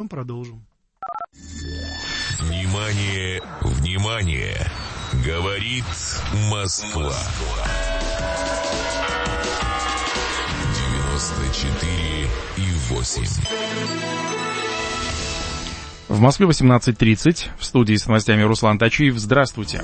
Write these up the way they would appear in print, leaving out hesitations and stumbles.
продолжим. Внимание, внимание! Говорит Москва. 94,8. В Москве 18:30. В студии с новостями Руслан Тачиев. Здравствуйте.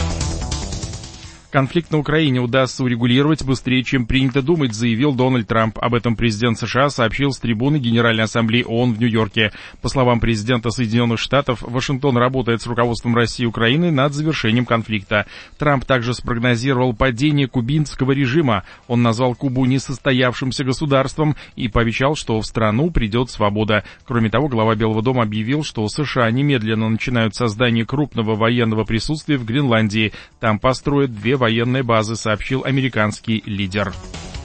Конфликт на Украине удастся урегулировать быстрее, чем принято думать, заявил Дональд Трамп. Об этом президент США сообщил с трибуны Генеральной Ассамблеи ООН в Нью-Йорке. По словам президента Соединенных Штатов, Вашингтон работает с руководством России и Украины над завершением конфликта. Трамп также спрогнозировал падение кубинского режима. Он назвал Кубу несостоявшимся государством и пообещал, что в страну придет свобода. Кроме того, глава Белого дома объявил, что США немедленно начинают создание крупного военного присутствия в Гренландии. Там построят 2 военные базы, сообщил американский лидер.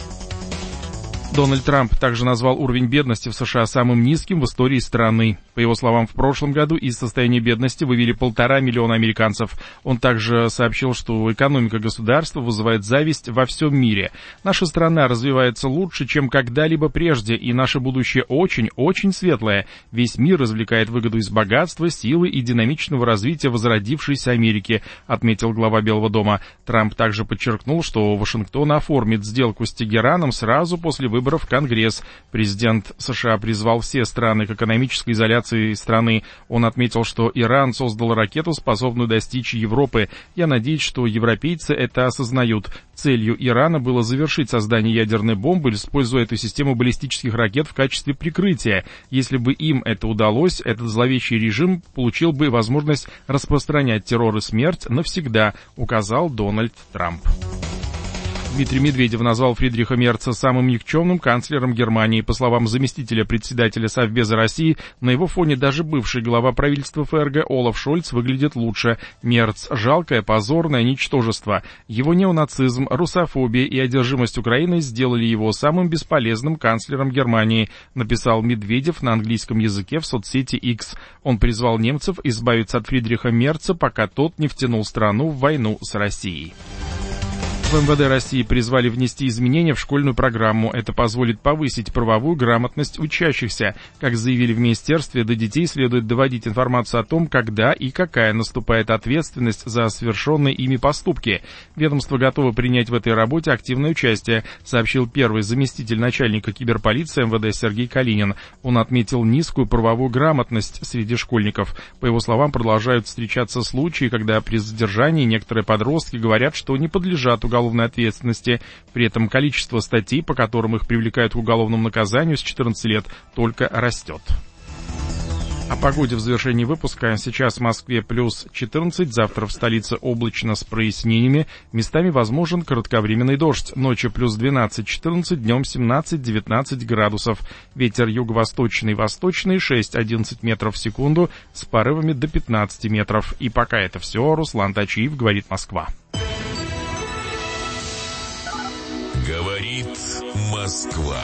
Дональд Трамп также назвал уровень бедности в США самым низким в истории страны. По его словам, в прошлом году из состояния бедности вывели 1,5 миллиона американцев. Он также сообщил, что экономика государства вызывает зависть во всем мире. Наша страна развивается лучше, чем когда-либо прежде, и наше будущее очень-очень светлое. Весь мир извлекает выгоду из богатства, силы и динамичного развития возродившейся Америки, отметил глава Белого дома. Трамп также подчеркнул, что Вашингтон оформит сделку с Тегераном сразу после выборов в Конгресс. Президент США призвал все страны к экономической изоляции страны. Он отметил, что Иран создал ракету, способную достичь Европы. Я надеюсь, что европейцы это осознают. Целью Ирана было завершить создание ядерной бомбы, используя эту систему баллистических ракет в качестве прикрытия. Если бы им это удалось, этот зловещий режим получил бы возможность распространять террор и смерть навсегда, указал Дональд Трамп. Дмитрий Медведев назвал Фридриха Мерца самым никчемным канцлером Германии. По словам заместителя председателя Совбеза России, на его фоне даже бывший глава правительства ФРГ Олаф Шольц выглядит лучше. Мерц – жалкое, позорное ничтожество. Его неонацизм, русофобия и одержимость Украиной сделали его самым бесполезным канцлером Германии, написал Медведев на английском языке в соцсети X. Он призвал немцев избавиться от Фридриха Мерца, пока тот не втянул страну в войну с Россией. В МВД России призвали внести изменения в школьную программу. Это позволит повысить правовую грамотность учащихся. Как заявили в министерстве, до детей следует доводить информацию о том, когда и какая наступает ответственность за совершенные ими поступки. Ведомство готово принять в этой работе активное участие, сообщил первый заместитель начальника киберполиции МВД Сергей Калинин. Он отметил низкую правовую грамотность среди школьников. По его словам, продолжают встречаться случаи, когда при задержании некоторые подростки говорят, что не подлежат уголовной ответственности. При этом количество статей, по которым их привлекают к уголовному наказанию с 14 лет, только растет. О погоде в завершении выпуска. Сейчас в Москве плюс 14, завтра в столице облачно с прояснениями, местами возможен кратковременный дождь. Ночью плюс 12-14, днем 17-19 градусов. Ветер юго-восточный, восточный 6-11 метров в секунду с порывами до 15 метров. И пока это все. Руслан Тачиев, говорит Москва. Говорит Москва.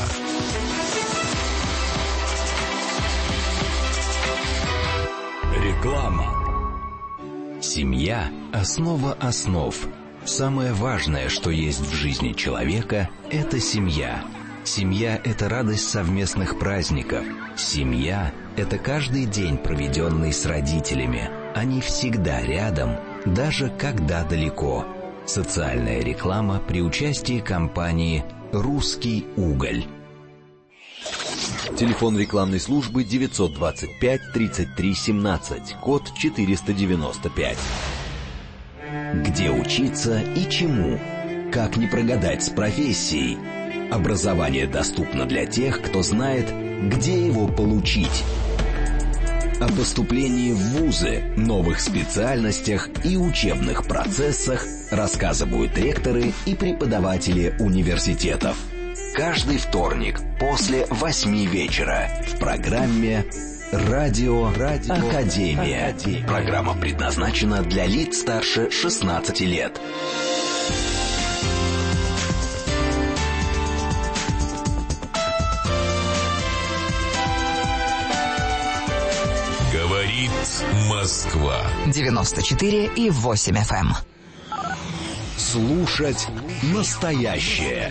Реклама. Семья – основа основ. Самое важное, что есть в жизни человека – это семья. Семья – это радость совместных праздников. Семья – это каждый день, проведенный с родителями. Они всегда рядом, даже когда далеко. Социальная реклама при участии компании «Русский уголь». Телефон рекламной службы 925 33 17, код 495. Где учиться и чему? Как не прогадать с профессией? Образование доступно для тех, кто знает, где его получить. О поступлении в вузы, новых специальностях и учебных процессах рассказывают ректоры и преподаватели университетов. Каждый вторник после 8 вечера в программе «Радио Академия». Программа предназначена для лиц старше 16 лет. Говорит Москва. 94,8 FM. Слушать настоящее.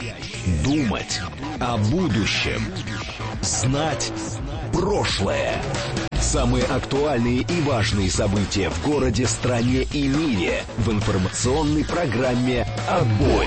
Думать о будущем. Знать прошлое. Самые актуальные и важные события в городе, стране и мире в информационной программе «Отбой».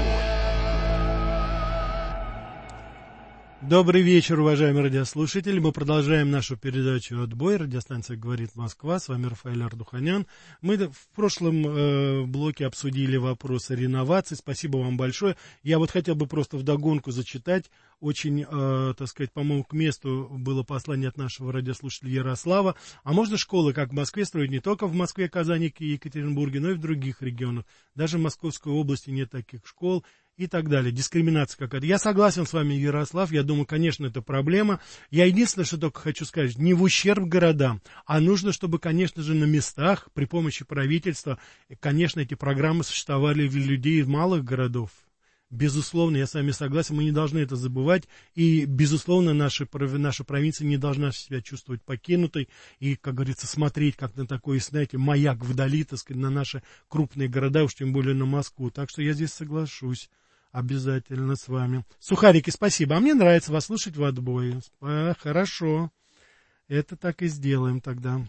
Добрый вечер, уважаемые радиослушатели. Мы продолжаем нашу передачу «Отбой». Радиостанция «Говорит Москва». С вами Рафаэль Ардуханян. Мы в прошлом блоке обсудили вопросы реновации. Спасибо вам большое. Я вот хотел бы просто вдогонку зачитать. Очень, так сказать, по-моему, к месту было послание от нашего радиослушателя Ярослава. А можно школы, как в Москве, строить не только в Москве, Казани и Екатеринбурге, но и в других регионах. Даже в Московской области нет таких школ. И так далее. Дискриминация какая-то. Я согласен с вами, Ярослав. Я думаю, конечно, это проблема. Я единственное, что только хочу сказать, не в ущерб городам, а нужно, чтобы, конечно же, на местах при помощи правительства, конечно, эти программы существовали для людей из малых городов. Безусловно, я с вами согласен, мы не должны это забывать. И, безусловно, наша провинция не должна себя чувствовать покинутой. И, как говорится, смотреть как на такой, знаете, маяк вдали, так сказать, на наши крупные города, уж тем более на Москву. Так что я здесь соглашусь. Обязательно с вами. Сухарики, спасибо. А мне нравится вас слушать в отбое. Хорошо. Это так и сделаем тогда.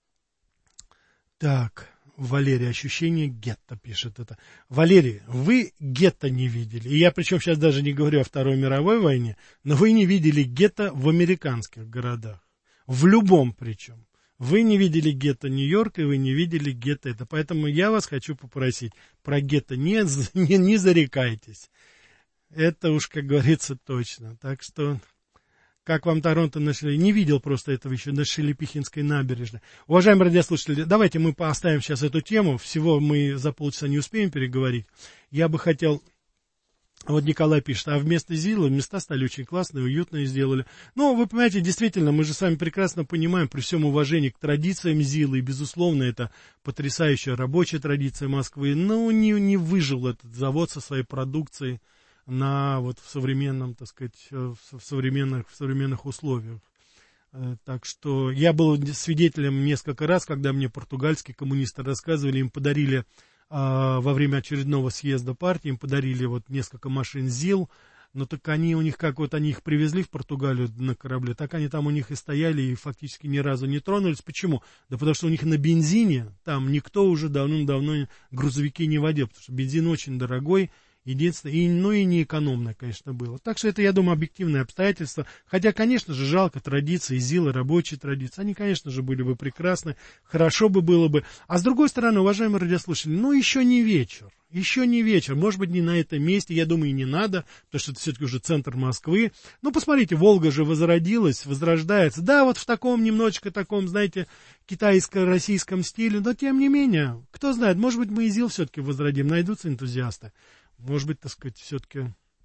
Так, Валерий, ощущение гетто пишет это. Валерий, вы гетто не видели. И я причем сейчас даже не говорю о Второй мировой войне, но вы не видели гетто в американских городах. В любом причем. Вы не видели гетто Нью-Йорка, и вы не видели гетто это. Поэтому я вас хочу попросить, про гетто не зарекайтесь. Это уж, как говорится, точно. Так что, как вам Торонто нашли? Не видел просто этого еще на Шелепихинской набережной. Уважаемые радиослушатели, давайте мы оставим сейчас эту тему. Всего мы за полчаса не успеем переговорить. Я бы хотел... Вот Николай пишет, а вместо ЗИЛа места стали очень классные, уютные сделали. Ну, вы понимаете, действительно, мы же с вами прекрасно понимаем, при всем уважении к традициям ЗИЛа, и, безусловно, это потрясающая рабочая традиция Москвы, но не выжил этот завод со своей продукцией на, вот, в современном, так сказать, в современных условиях. Так что я был свидетелем несколько раз, когда мне португальские коммунисты рассказывали, им подарили... во время очередного съезда партии им подарили вот несколько машин ЗИЛ, но так они у них, как вот они их привезли в Португалию на корабле, так они там у них и стояли и фактически ни разу не тронулись. Почему? Да потому что у них на бензине там никто уже давным-давно грузовики не водил, потому что бензин очень дорогой. Единственное, ну и неэкономное, конечно, было. Так что это, я думаю, объективные обстоятельства. Хотя, конечно же, жалко традиции, ЗИЛы, рабочие традиции. Они, конечно же, были бы прекрасны, хорошо бы было бы. А с другой стороны, уважаемые радиослушатели, ну еще не вечер. Еще не вечер, может быть, не на этом месте, я думаю, и не надо, потому что это все-таки уже центр Москвы. Ну, посмотрите, Волга же возродилась, возрождается. Да, вот в таком немножечко таком, знаете, китайско-российском стиле, но тем не менее, кто знает, может быть, мы и ЗИЛ все-таки возродим, найдутся энтузиасты. Может быть, так сказать, все-таки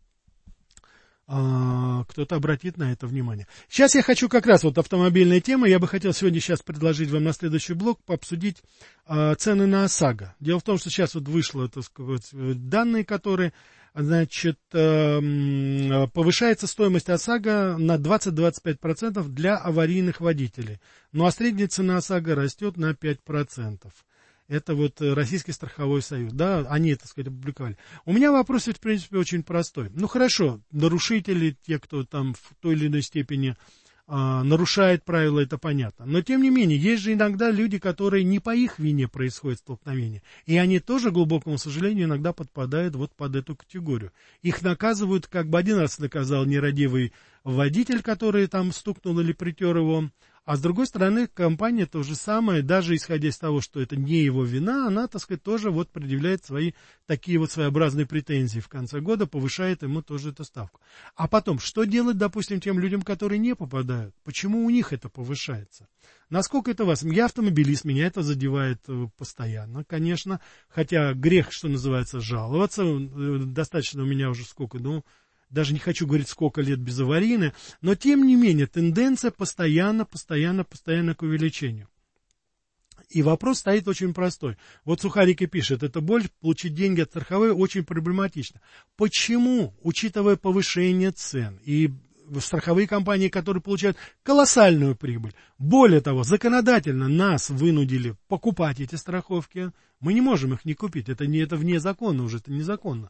кто-то обратит на это внимание. Сейчас я хочу как раз вот автомобильная тема. Я бы хотел сегодня сейчас предложить вам на следующий блок пообсудить цены на ОСАГО. Дело в том, что сейчас вот вышло, так сказать, данные, которые, значит, повышается стоимость ОСАГО на 20-25% для аварийных водителей. Ну а средняя цена ОСАГО растет на 5%. Это вот Российский страховой союз, да, они, так сказать, опубликовали. У меня вопрос, в принципе, очень простой. Ну, хорошо, нарушители, те, кто там в той или иной степени нарушает правила, это понятно. Но, тем не менее, есть же иногда люди, которые не по их вине происходит столкновение. И они тоже, к глубокому сожалению, иногда подпадают вот под эту категорию. Их наказывают, как бы один раз наказал нерадивый водитель, который там стукнул или притер его. А с другой стороны, компания то же самое, даже исходя из того, что это не его вина, она, так сказать, тоже вот предъявляет свои такие вот своеобразные претензии в конце года, повышает ему тоже эту ставку. А потом, что делать, допустим, тем людям, которые не попадают? Почему у них это повышается? Насколько это вас? Я автомобилист, меня это задевает постоянно, конечно, хотя грех, что называется, жаловаться, достаточно у меня уже сколько, даже не хочу говорить, сколько лет безаварийная, но тем не менее тенденция постоянно к увеличению. И вопрос стоит очень простой. Вот Сухарики пишет, это боль, получить деньги от страховой очень проблематично. Почему, учитывая повышение цен и страховые компании, которые получают колоссальную прибыль, более того, законодательно нас вынудили покупать эти страховки, мы не можем их не купить, это вне закона уже, это незаконно.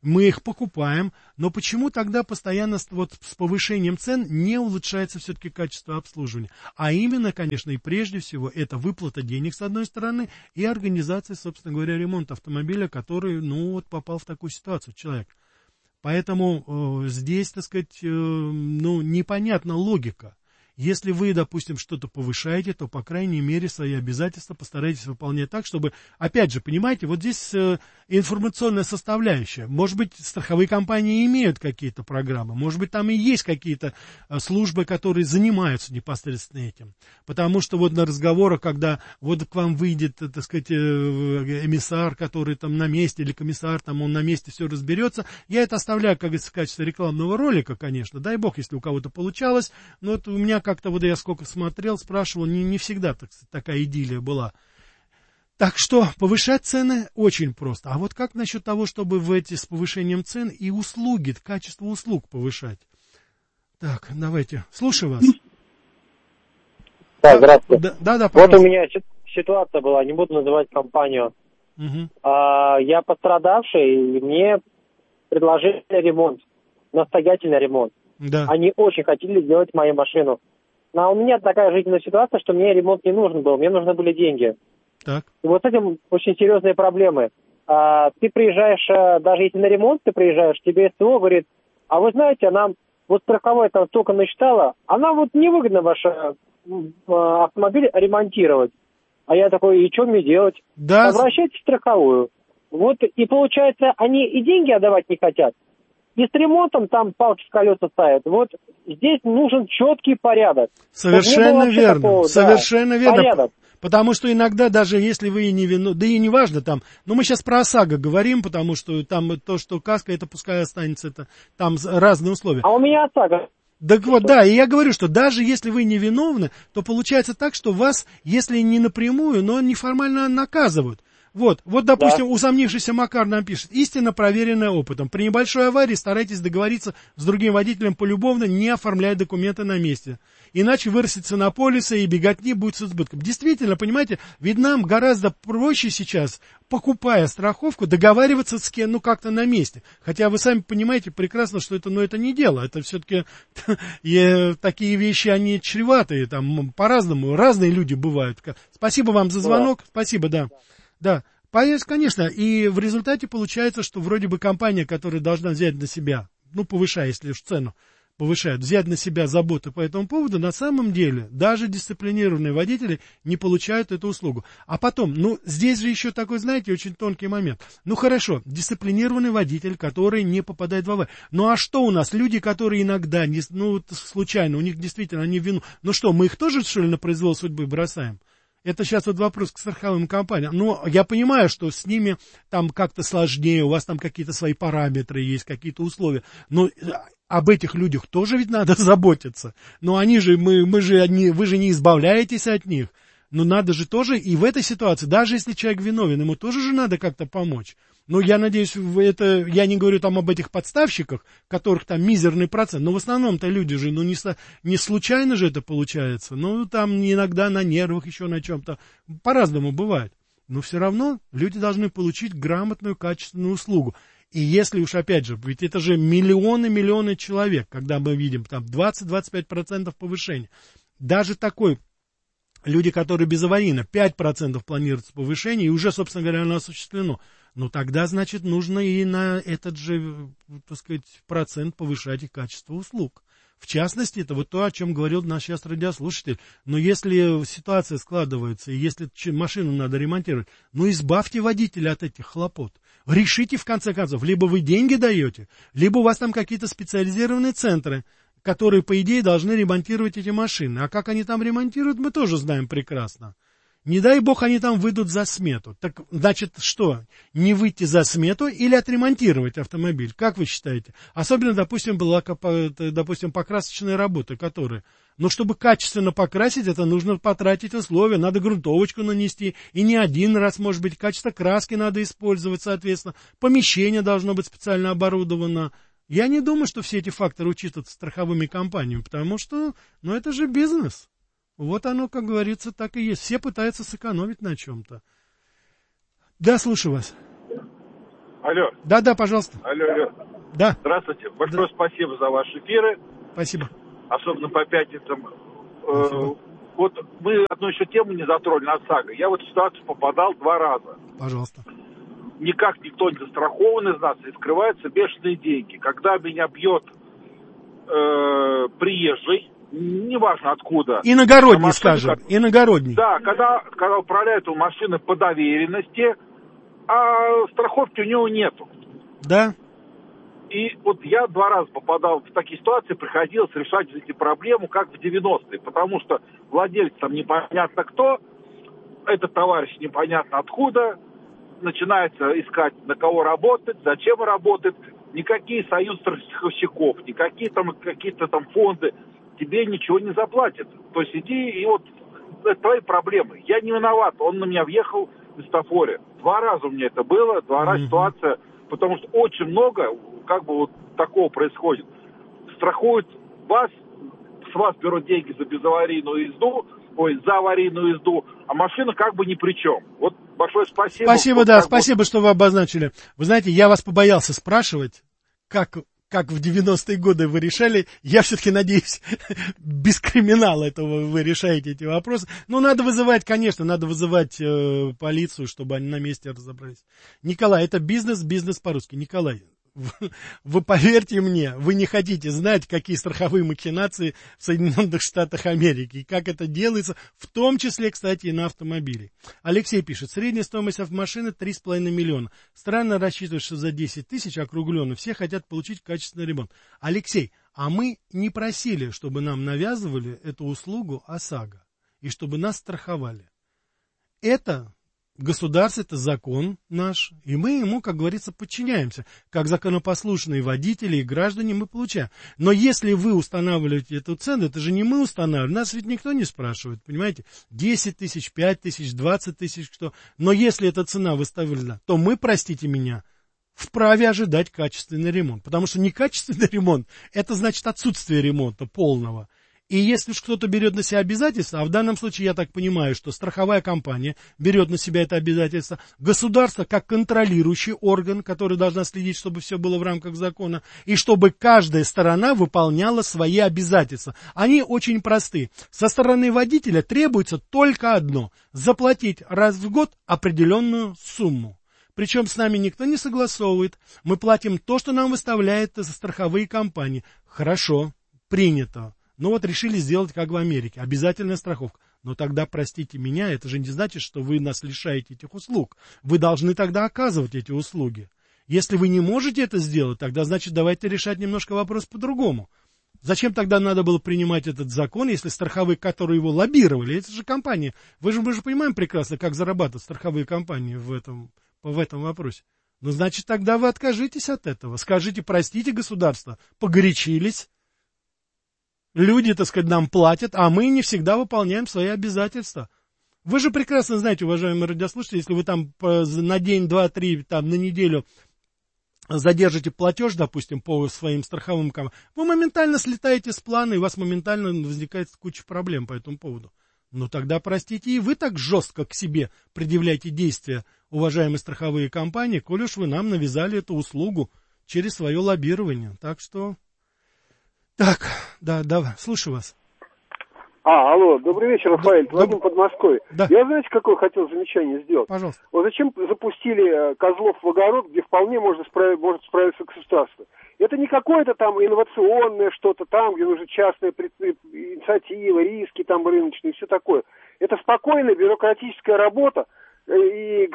мы их покупаем, но почему тогда постоянно вот с повышением цен не улучшается все-таки качество обслуживания? А именно, конечно, и прежде всего, это выплата денег с одной стороны и организация, собственно говоря, ремонта автомобиля, который, ну, вот попал в такую ситуацию человек. Поэтому здесь, так сказать, ну, непонятна логика. Если вы, допустим, что-то повышаете, то, по крайней мере, свои обязательства постарайтесь выполнять так, чтобы, опять же, понимаете, вот здесь информационная составляющая. Может быть, страховые компании имеют какие-то программы, может быть, там и есть какие-то службы, которые занимаются непосредственно этим. Потому что вот на разговорах, когда вот к вам выйдет, так сказать, эмиссар, который там на месте, или комиссар, там он на месте все разберется, я это оставляю, как говорится, в качестве рекламного ролика, конечно. Дай бог, если у кого-то получалось, но вот у меня как-то вот я сколько смотрел, спрашивал, не всегда такая идиллия была. Так что повышать цены очень просто. А вот как насчет того, чтобы с повышением цен и услуги, качество услуг повышать? Так, давайте, слушаю вас. Да, здравствуйте. Да, вот у меня ситуация была, не буду называть компанию. Угу. Я пострадавший, и мне предложили ремонт, настоятельный ремонт. Да. Они очень хотели сделать мою машину. Но у меня такая жизненная ситуация, что мне ремонт не нужен был, мне нужны были деньги. Так. И вот с этим очень серьезные проблемы. Ты приезжаешь, даже если на ремонт ты приезжаешь, тебе СТО говорит, а вы знаете, нам вот страховая там столько насчитала, а нам вот невыгодно ваш автомобиль ремонтировать. А я такой, и что мне делать? Да. Обращайтесь в страховую. Вот, и получается, они и деньги отдавать не хотят, и с ремонтом там палки в колеса ставят. Вот здесь нужен четкий порядок. Совершенно верно. Такого, совершенно верно. Порядок. Потому что иногда, даже если вы и не виновны, да и не важно там, но мы сейчас про ОСАГО говорим, потому что там то, что каска, это пускай останется, это там разные условия. А у меня ОСАГО. Так вот, да, и я говорю, что даже если вы не виновны, то получается так, что вас, если не напрямую, но неформально наказывают. Вот, допустим, усомнившийся Макар нам пишет, истинно проверенная опытом. При небольшой аварии старайтесь договориться с другим водителем полюбовно, не оформляя документы на месте. Иначе вырастет цена полиса и беготни будет с избытком. Действительно, понимаете, ведь нам гораздо проще сейчас, покупая страховку, договариваться с кем, как-то на месте. Хотя вы сами понимаете прекрасно, что это не дело. Это все-таки такие вещи, они чреватые, там по-разному, разные люди бывают. Спасибо вам за звонок, спасибо, да. Да, конечно, и в результате получается, что вроде бы компания, которая должна взять на себя, повышая, если уж цену повышают, взять на себя заботу по этому поводу, на самом деле даже дисциплинированные водители не получают эту услугу. А потом, здесь же еще такой, знаете, очень тонкий момент. Хорошо, дисциплинированный водитель, который не попадает в аварию. А что у нас? Люди, которые иногда, случайно, у них действительно они вину. Что, мы их тоже, что ли, на произвол судьбы бросаем? Это сейчас вот вопрос к страховым компаниям. Я понимаю, что с ними там как-то сложнее, у вас там какие-то свои параметры есть, какие-то условия. Но об этих людях тоже ведь надо заботиться. Вы же не избавляетесь от них. Надо же тоже и в этой ситуации, даже если человек виновен, ему тоже же надо как-то помочь. Я надеюсь, я не говорю там об этих подставщиках, которых там мизерный процент, но в основном-то люди же, не случайно же это получается, там иногда на нервах, еще на чем-то, по-разному бывает. Но все равно люди должны получить грамотную, качественную услугу. И если уж, опять же, ведь это же миллионы человек, когда мы видим там 20-25% повышения, даже такой... Люди, которые безаварийно, 5% планируется повышение, и уже, собственно говоря, оно осуществлено. Тогда, значит, нужно и на этот же, так сказать, процент повышать и качество услуг. В частности, это вот то, о чем говорил наш сейчас радиослушатель. Если ситуация складывается, и если машину надо ремонтировать, избавьте водителя от этих хлопот. Решите, в конце концов, либо вы деньги даете, либо у вас там какие-то специализированные центры, которые, по идее, должны ремонтировать эти машины. А как они там ремонтируют, мы тоже знаем прекрасно. Не дай бог, они там выйдут за смету. Так, значит, что? Не выйти за смету или отремонтировать автомобиль? Как вы считаете? Особенно, допустим, покрасочные работы, которые... чтобы качественно покрасить, это нужно потратить условия, надо грунтовочку нанести, и не один раз, может быть, качество краски надо использовать, соответственно. Помещение должно быть специально оборудовано. Я не думаю, что все эти факторы учитываются страховыми компаниями, потому что, это же бизнес. Вот оно, как говорится, так и есть. Все пытаются сэкономить на чем-то. Да, слушаю вас. Алло. Да, пожалуйста. Алло. Да. Здравствуйте. Большое спасибо за ваши эфиры. Спасибо. Особенно по пятницам. Вот мы одну еще тему не затронули, ОСАГО. Я в эту ситуацию попадал 2 раза. Пожалуйста. Никак никто не застрахован из нас, и вскрываются бешеные деньги. Когда меня бьет приезжий, неважно откуда. Иногородний, скажем. Иногородний. Да, когда управляет он машиной по доверенности, а страховки у него нету. Да. И вот я 2 раза попадал в такие ситуации, приходилось решать эти проблемы, как в 90-е, потому что владелец там непонятно кто, этот товарищ непонятно откуда, начинается искать, на кого работать, зачем работает, никакие союзы страховщиков, никакие там какие-то там фонды тебе ничего не заплатят. То есть иди, и вот это твои проблемы. Я не виноват, он на меня въехал в светофоре. 2 раза у меня это было, 2 раза ситуация, потому что очень много как бы вот такого происходит. Страхуют вас, с вас берут деньги за безаварийную езду, за аварийную езду, а машина как бы ни при чем. Вот большое спасибо. Спасибо, да, спасибо, что вы обозначили. Вы знаете, я вас побоялся спрашивать, как в 90-е годы вы решали. Я все-таки надеюсь, без криминала этого вы решаете эти вопросы. Но надо вызывать, конечно, полицию, чтобы они на месте разобрались. Николай, это бизнес по-русски. Николай, вы поверьте мне, вы не хотите знать, какие страховые махинации в Соединенных Штатах Америки, и как это делается, в том числе, кстати, и на автомобиле. Алексей пишет, средняя стоимость автомашины 3,5 миллиона. Странно рассчитывать, что за 10 тысяч округленно все хотят получить качественный ремонт. Алексей, а мы не просили, чтобы нам навязывали эту услугу ОСАГО, и чтобы нас страховали. Это... Государство — это закон наш, и мы ему, как говорится, подчиняемся. Как законопослушные водители и граждане мы получаем. Но если вы устанавливаете эту цену, это же не мы устанавливаем, нас ведь никто не спрашивает, понимаете? 10 тысяч, 5 тысяч, 20 тысяч, что. Но если эта цена выставлена, то мы, простите меня, вправе ожидать качественный ремонт. Потому что некачественный ремонт — это значит отсутствие ремонта полного. И если уж кто-то берет на себя обязательства, а в данном случае я так понимаю, что страховая компания берет на себя это обязательство, государство как контролирующий орган, который должна следить, чтобы все было в рамках закона, и чтобы каждая сторона выполняла свои обязательства. Они очень просты. Со стороны водителя требуется только одно – заплатить раз в год определенную сумму. Причем с нами никто не согласовывает. Мы платим то, что нам выставляют страховые компании. Хорошо, принято. Ну вот решили сделать, как в Америке, обязательная страховка. Но тогда, простите меня, это же не значит, что вы нас лишаете этих услуг. Вы должны тогда оказывать эти услуги. Если вы не можете это сделать, тогда, значит, давайте решать немножко вопрос по-другому. Зачем тогда надо было принимать этот закон, если страховые, которые его лоббировали, это же компания. Мы же понимаем прекрасно, как зарабатывают страховые компании в этом вопросе. Ну, значит, тогда вы откажитесь от этого. Скажите, простите, государство, погорячились. Люди, так сказать, нам платят, а мы не всегда выполняем свои обязательства. Вы же прекрасно знаете, уважаемые радиослушатели, если вы там на день, 2, 3, там, на неделю задержите платеж, допустим, по своим страховым компаниям, вы моментально слетаете с плана, и у вас моментально возникает куча проблем по этому поводу. Ну тогда, простите, и вы так жестко к себе предъявляете действия, уважаемые страховые компании, коль уж вы нам навязали эту услугу через свое лоббирование. Так что... Так, да, слушаю вас. Алло, добрый вечер, Рафаэль, Вадим под Москвой. Да. Я, знаете, какое хотел замечание сделать? Пожалуйста. Вот зачем запустили козлов в огород, где вполне может справиться государство? Это не какое-то там инновационное что-то там, где нужны частные инициативы, риски там рыночные, все такое. Это спокойная бюрократическая работа. И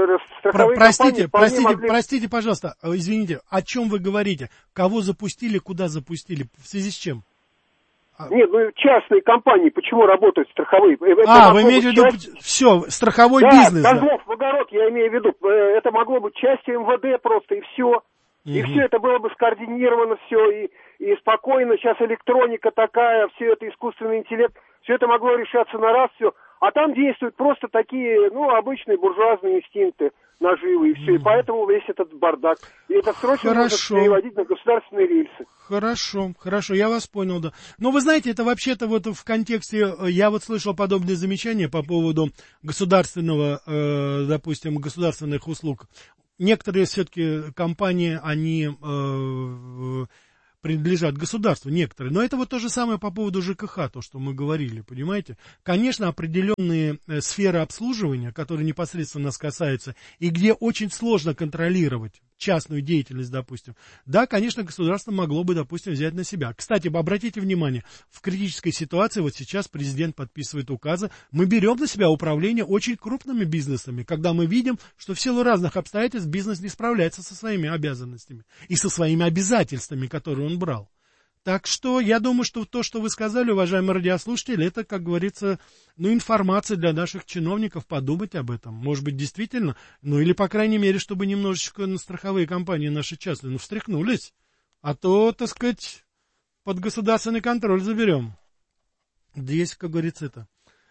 Простите, пожалуйста, извините, о чем вы говорите? Кого запустили, куда запустили, в связи с чем? Нет, частные компании, почему работают страховые? Вы имеете в виду, все, страховой бизнес. Да, козлов в огород, я имею в виду, это могло быть частью МВД просто, и все. И все это было бы скоординировано, все, и спокойно, сейчас электроника такая, все это искусственный интеллект, все это могло решаться на раз, все. А там действуют просто такие, обычные буржуазные инстинкты, наживы, и все. И поэтому весь этот бардак. И это срочно нужно переводить на государственные рельсы. Хорошо, я вас понял, да. Но вы знаете, это вообще-то вот в контексте, я вот слышал подобные замечания по поводу государственного, допустим, государственных услуг. некоторые все-таки компании, они принадлежат государству, некоторые. Но это вот то же самое по поводу ЖКХ, то, что мы говорили, понимаете? Конечно, определенные сферы обслуживания, которые непосредственно нас касаются, и где очень сложно контролировать частную деятельность, допустим. Да, конечно, государство могло бы, допустим, взять на себя. Кстати, обратите внимание, в критической ситуации, вот сейчас президент подписывает указы, мы берем на себя управление очень крупными бизнесами, когда мы видим, что в силу разных обстоятельств бизнес не справляется со своими обязанностями и со своими обязательствами, которые он брал. Так что я думаю, что то, что вы сказали, уважаемые радиослушатели, это, как говорится, информация для наших чиновников подумать об этом. Может быть, действительно, или, по крайней мере, чтобы немножечко на страховые компании наши частные, встряхнулись. А то, так сказать, под государственный контроль заберем. Здесь, как говорится, это...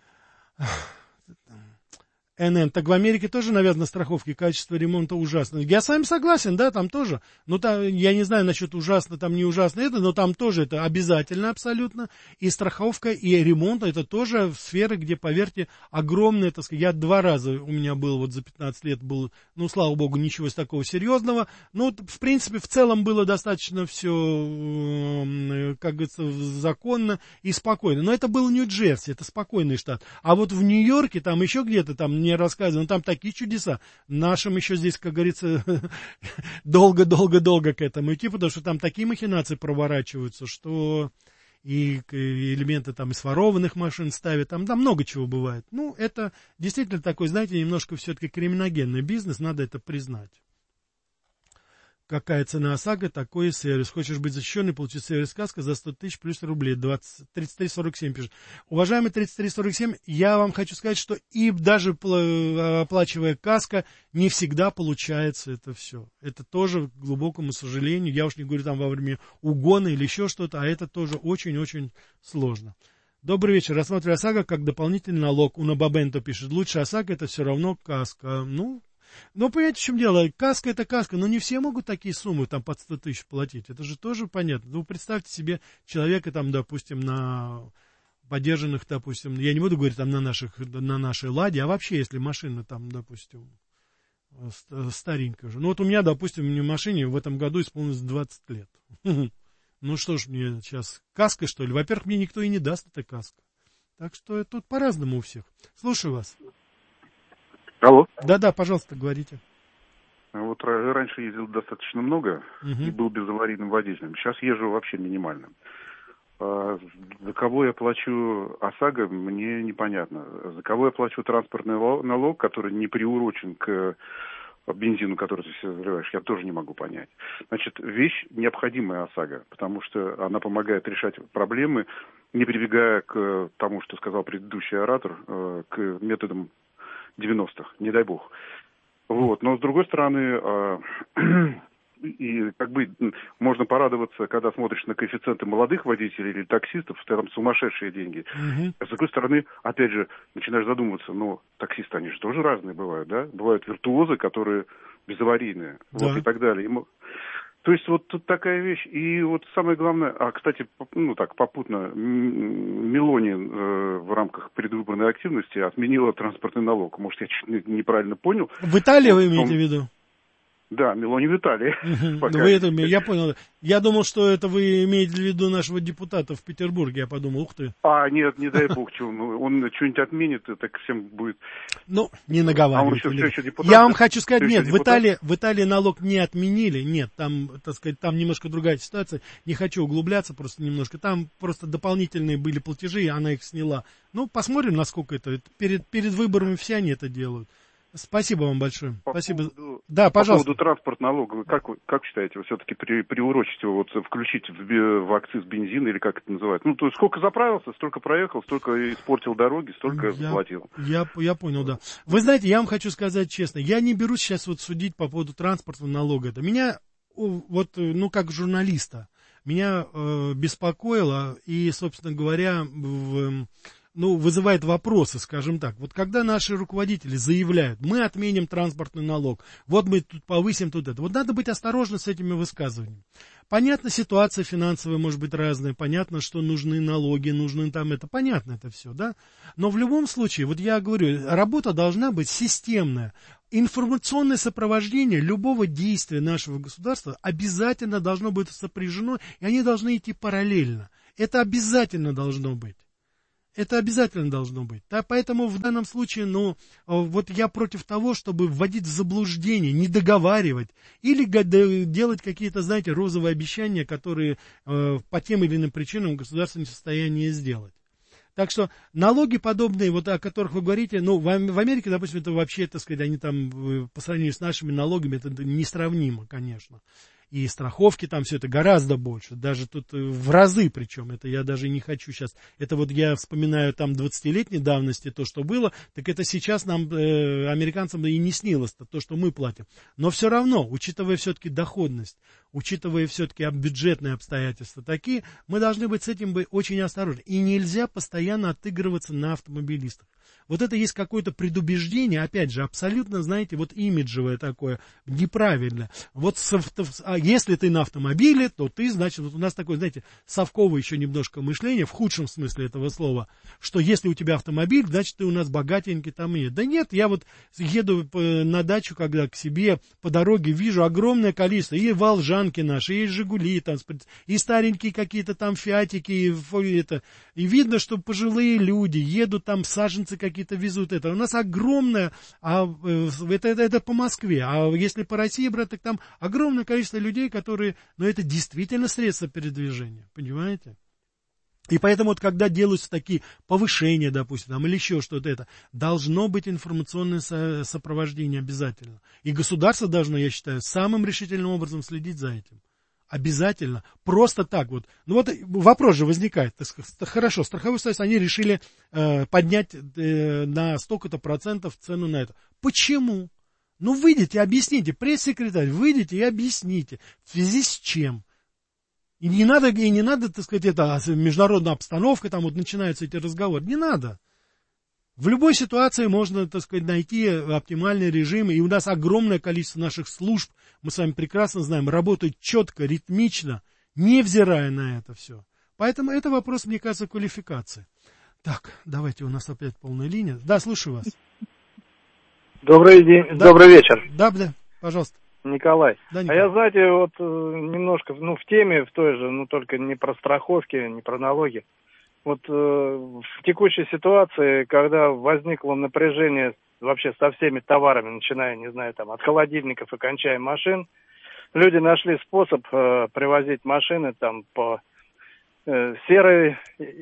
НН. Так в Америке тоже навязаны страховки, качество ремонта ужасно. Я с вами согласен, да, там тоже. Но там, я не знаю насчет ужасно, там не ужасно это, но там тоже это обязательно абсолютно. И страховка, и ремонт, это тоже сферы, где, поверьте, огромные, так сказать, я 2 раза у меня был, вот за 15 лет был, слава богу, ничего такого серьезного. В принципе, в целом было достаточно все, как говорится, законно и спокойно. Но это был Нью-Джерси, это спокойный штат. А вот в Нью-Йорке, там еще где-то, там мне рассказывали, там такие чудеса. Нашим еще здесь, как говорится, долго-долго-долго к этому идти, потому что там такие махинации проворачиваются, что и элементы там из ворованных машин ставят, там много чего бывает. Это действительно такой, знаете, немножко все-таки криминогенный бизнес, надо это признать. Какая цена ОСАГО, такой сервис. Хочешь быть защищенный, получить сервис «Каска» за 100 тысяч плюс рублей. 3347 пишет. Уважаемый 3347, я вам хочу сказать, что и даже оплачивая «Каска», не всегда получается это все. Это тоже, к глубокому сожалению, я уж не говорю там во время угона или еще что-то, а это тоже очень-очень сложно. Добрый вечер. Рассматриваю ОСАГО как дополнительный налог. Унабабенто пишет. Лучше ОСАГО это все равно «Каска». Понимаете, в чем дело? Каска это каска, но не все могут такие суммы там под 100 тысяч платить. Это же тоже понятно. Представьте себе человека там, допустим, на подержанных, допустим, я не буду говорить там на нашей «Ладе», а вообще, если машина там, допустим, старенькая же. Вот у меня, допустим, мне машине в этом году исполнилось 20 лет. Что ж мне сейчас, каска, что ли? Во-первых, мне никто и не даст эта каска. Так что тут по-разному у всех. Слушаю вас. Алло. Да, пожалуйста, говорите. Вот раньше ездил достаточно много и был безаварийным водителем. Сейчас езжу вообще минимально. За кого я плачу ОСАГО, мне непонятно. За кого я плачу транспортный налог, который не приурочен к бензину, который ты все заливаешь, я тоже не могу понять. Значит, вещь необходимая ОСАГО, потому что она помогает решать проблемы, не прибегая к тому, что сказал предыдущий оратор, к методам 90-х, не дай бог. Но с другой стороны, и можно порадоваться, когда смотришь на коэффициенты молодых водителей или таксистов, там сумасшедшие деньги. А с другой стороны, опять же, начинаешь задумываться, таксисты, они же тоже разные бывают, да? Бывают виртуозы, которые безаварийные, и так далее. То есть вот тут такая вещь. И вот самое главное, кстати, попутно, Мелони в рамках предвыборной активности отменила транспортный налог. Может, я чуть неправильно понял. В Италии вы имеете в виду? Да, Мелони в Италии. Я понял. Я думал, что это вы имеете в виду нашего депутата в Петербурге. Я подумал, ух ты. Нет, не дай бог, он что-нибудь отменит, и так всем будет... не наговаривайте. Он еще депутат, я вам хочу сказать, нет, в депутат? Италии налог не отменили. Нет, там, так сказать, там немножко другая ситуация. Не хочу углубляться просто немножко. Там просто дополнительные были платежи, и она их сняла. Посмотрим, насколько это. Перед выборами все они это делают. Спасибо вам большое. Спасибо. Да, пожалуйста. По поводу транспортного налога, как считаете, вы все-таки приурочить его, включить в акциз бензина, или как это называется? То есть сколько заправился, столько проехал, столько испортил дороги, столько заплатил. Я понял, да. Вы знаете, я вам хочу сказать честно, я не берусь сейчас судить по поводу транспортного налога. Это меня, как журналиста, меня беспокоило и, собственно говоря, вызывает вопросы, скажем так. Вот когда наши руководители заявляют, мы отменим транспортный налог, вот мы тут повысим, тут это. Вот надо быть осторожным с этими высказываниями. Понятно, ситуация финансовая может быть разная, понятно, что нужны налоги, нужны там это, понятно это все, да? Но в любом случае, вот я говорю, работа должна быть системная. информационное сопровождение любого действия нашего государства обязательно должно быть сопряжено, и они должны идти параллельно. Это обязательно должно быть. Это обязательно должно быть. Да, поэтому в данном случае, вот я против того, чтобы вводить в заблуждение, не договаривать или делать какие-то, знаете, розовые обещания, которые по тем или иным причинам государство не в состоянии сделать. Так что налоги подобные, вот о которых вы говорите, в Америке, допустим, это вообще, так сказать, они там по сравнению с нашими налогами, это несравнимо, конечно. И страховки там все это гораздо больше, даже тут в разы причем, это я даже не хочу сейчас, это вот я вспоминаю там 20-летней давности то, что было, так это сейчас нам, американцам, и не снилось то, что мы платим. Но все равно, учитывая все-таки доходность, учитывая все-таки бюджетные обстоятельства такие, мы должны быть с этим очень осторожны. И нельзя постоянно отыгрываться на автомобилистах. Вот это есть какое-то предубеждение, опять же, абсолютно, знаете, вот имиджевое такое, неправильно. Вот если ты на автомобиле, то ты, значит, вот у нас такое, знаете, совковое еще немножко мышление, в худшем смысле этого слова, что если у тебя автомобиль, значит, ты у нас богатенький там и... Да нет, я вот еду на дачу, когда к себе по дороге вижу огромное количество, и волжанки наши, и жигули, там, и старенькие какие-то там фиатики, и видно, что пожилые люди едут там, саженцы какие-то везут, это у нас огромное, это по Москве, а если по России брать, так там огромное количество людей, которые, это действительно средства передвижения, понимаете? И поэтому вот когда делаются такие повышения, допустим, там, или еще что-то это, должно быть информационное сопровождение обязательно. И государство должно, я считаю, самым решительным образом следить за этим. Обязательно. Просто так вот. Вот вопрос же возникает. Хорошо, страховой союз, они решили поднять на столько-то процентов цену на это. Почему? Выйдите, объясните. Пресс-секретарь, выйдите и объясните. В связи с чем? И не надо, так сказать, это международная обстановка, там вот начинаются эти разговоры. Не надо. В любой ситуации можно, так сказать, найти оптимальный режим, и у нас огромное количество наших служб, мы с вами прекрасно знаем, работают четко, ритмично, невзирая на это все. Поэтому это вопрос, мне кажется, квалификации. Так, давайте, у нас опять полная линия. Да, слушаю вас. Добрый день, да. Добрый вечер. Да, пожалуйста. Николай. Да, Николай. А я, знаете, вот немножко, в теме, в той же, только не про страховки, не про налоги. Вот в текущей ситуации, когда возникло напряжение вообще со всеми товарами, начиная, не знаю, там, от холодильников и кончая машин, люди нашли способ привозить машины там по серый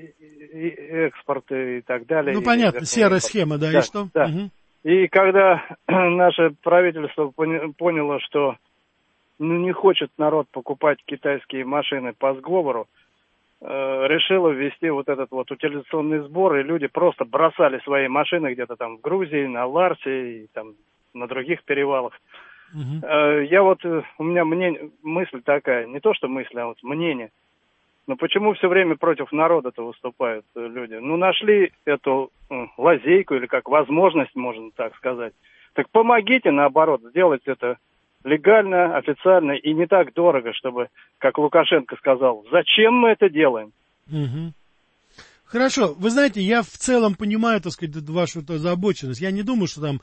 экспорт и так далее. Понятно, серая схема, да, и что? Да. Угу. И когда наше правительство поняло, что не хочет народ покупать китайские машины по сговору, решила ввести вот этот вот утилизационный сбор, и люди просто бросали свои машины где-то там в Грузии, на Ларсе и там на других перевалах. Угу. У меня мысль такая, не то что мысль, а вот мнение. Но почему все время против народа-то выступают люди? Нашли эту лазейку или как возможность, можно так сказать. Так помогите, наоборот, сделать это легально, официально и не так дорого, чтобы, как Лукашенко сказал, зачем мы это делаем? Угу. Хорошо, вы знаете, я в целом понимаю, так сказать, вашу озабоченность. Я не думаю, что там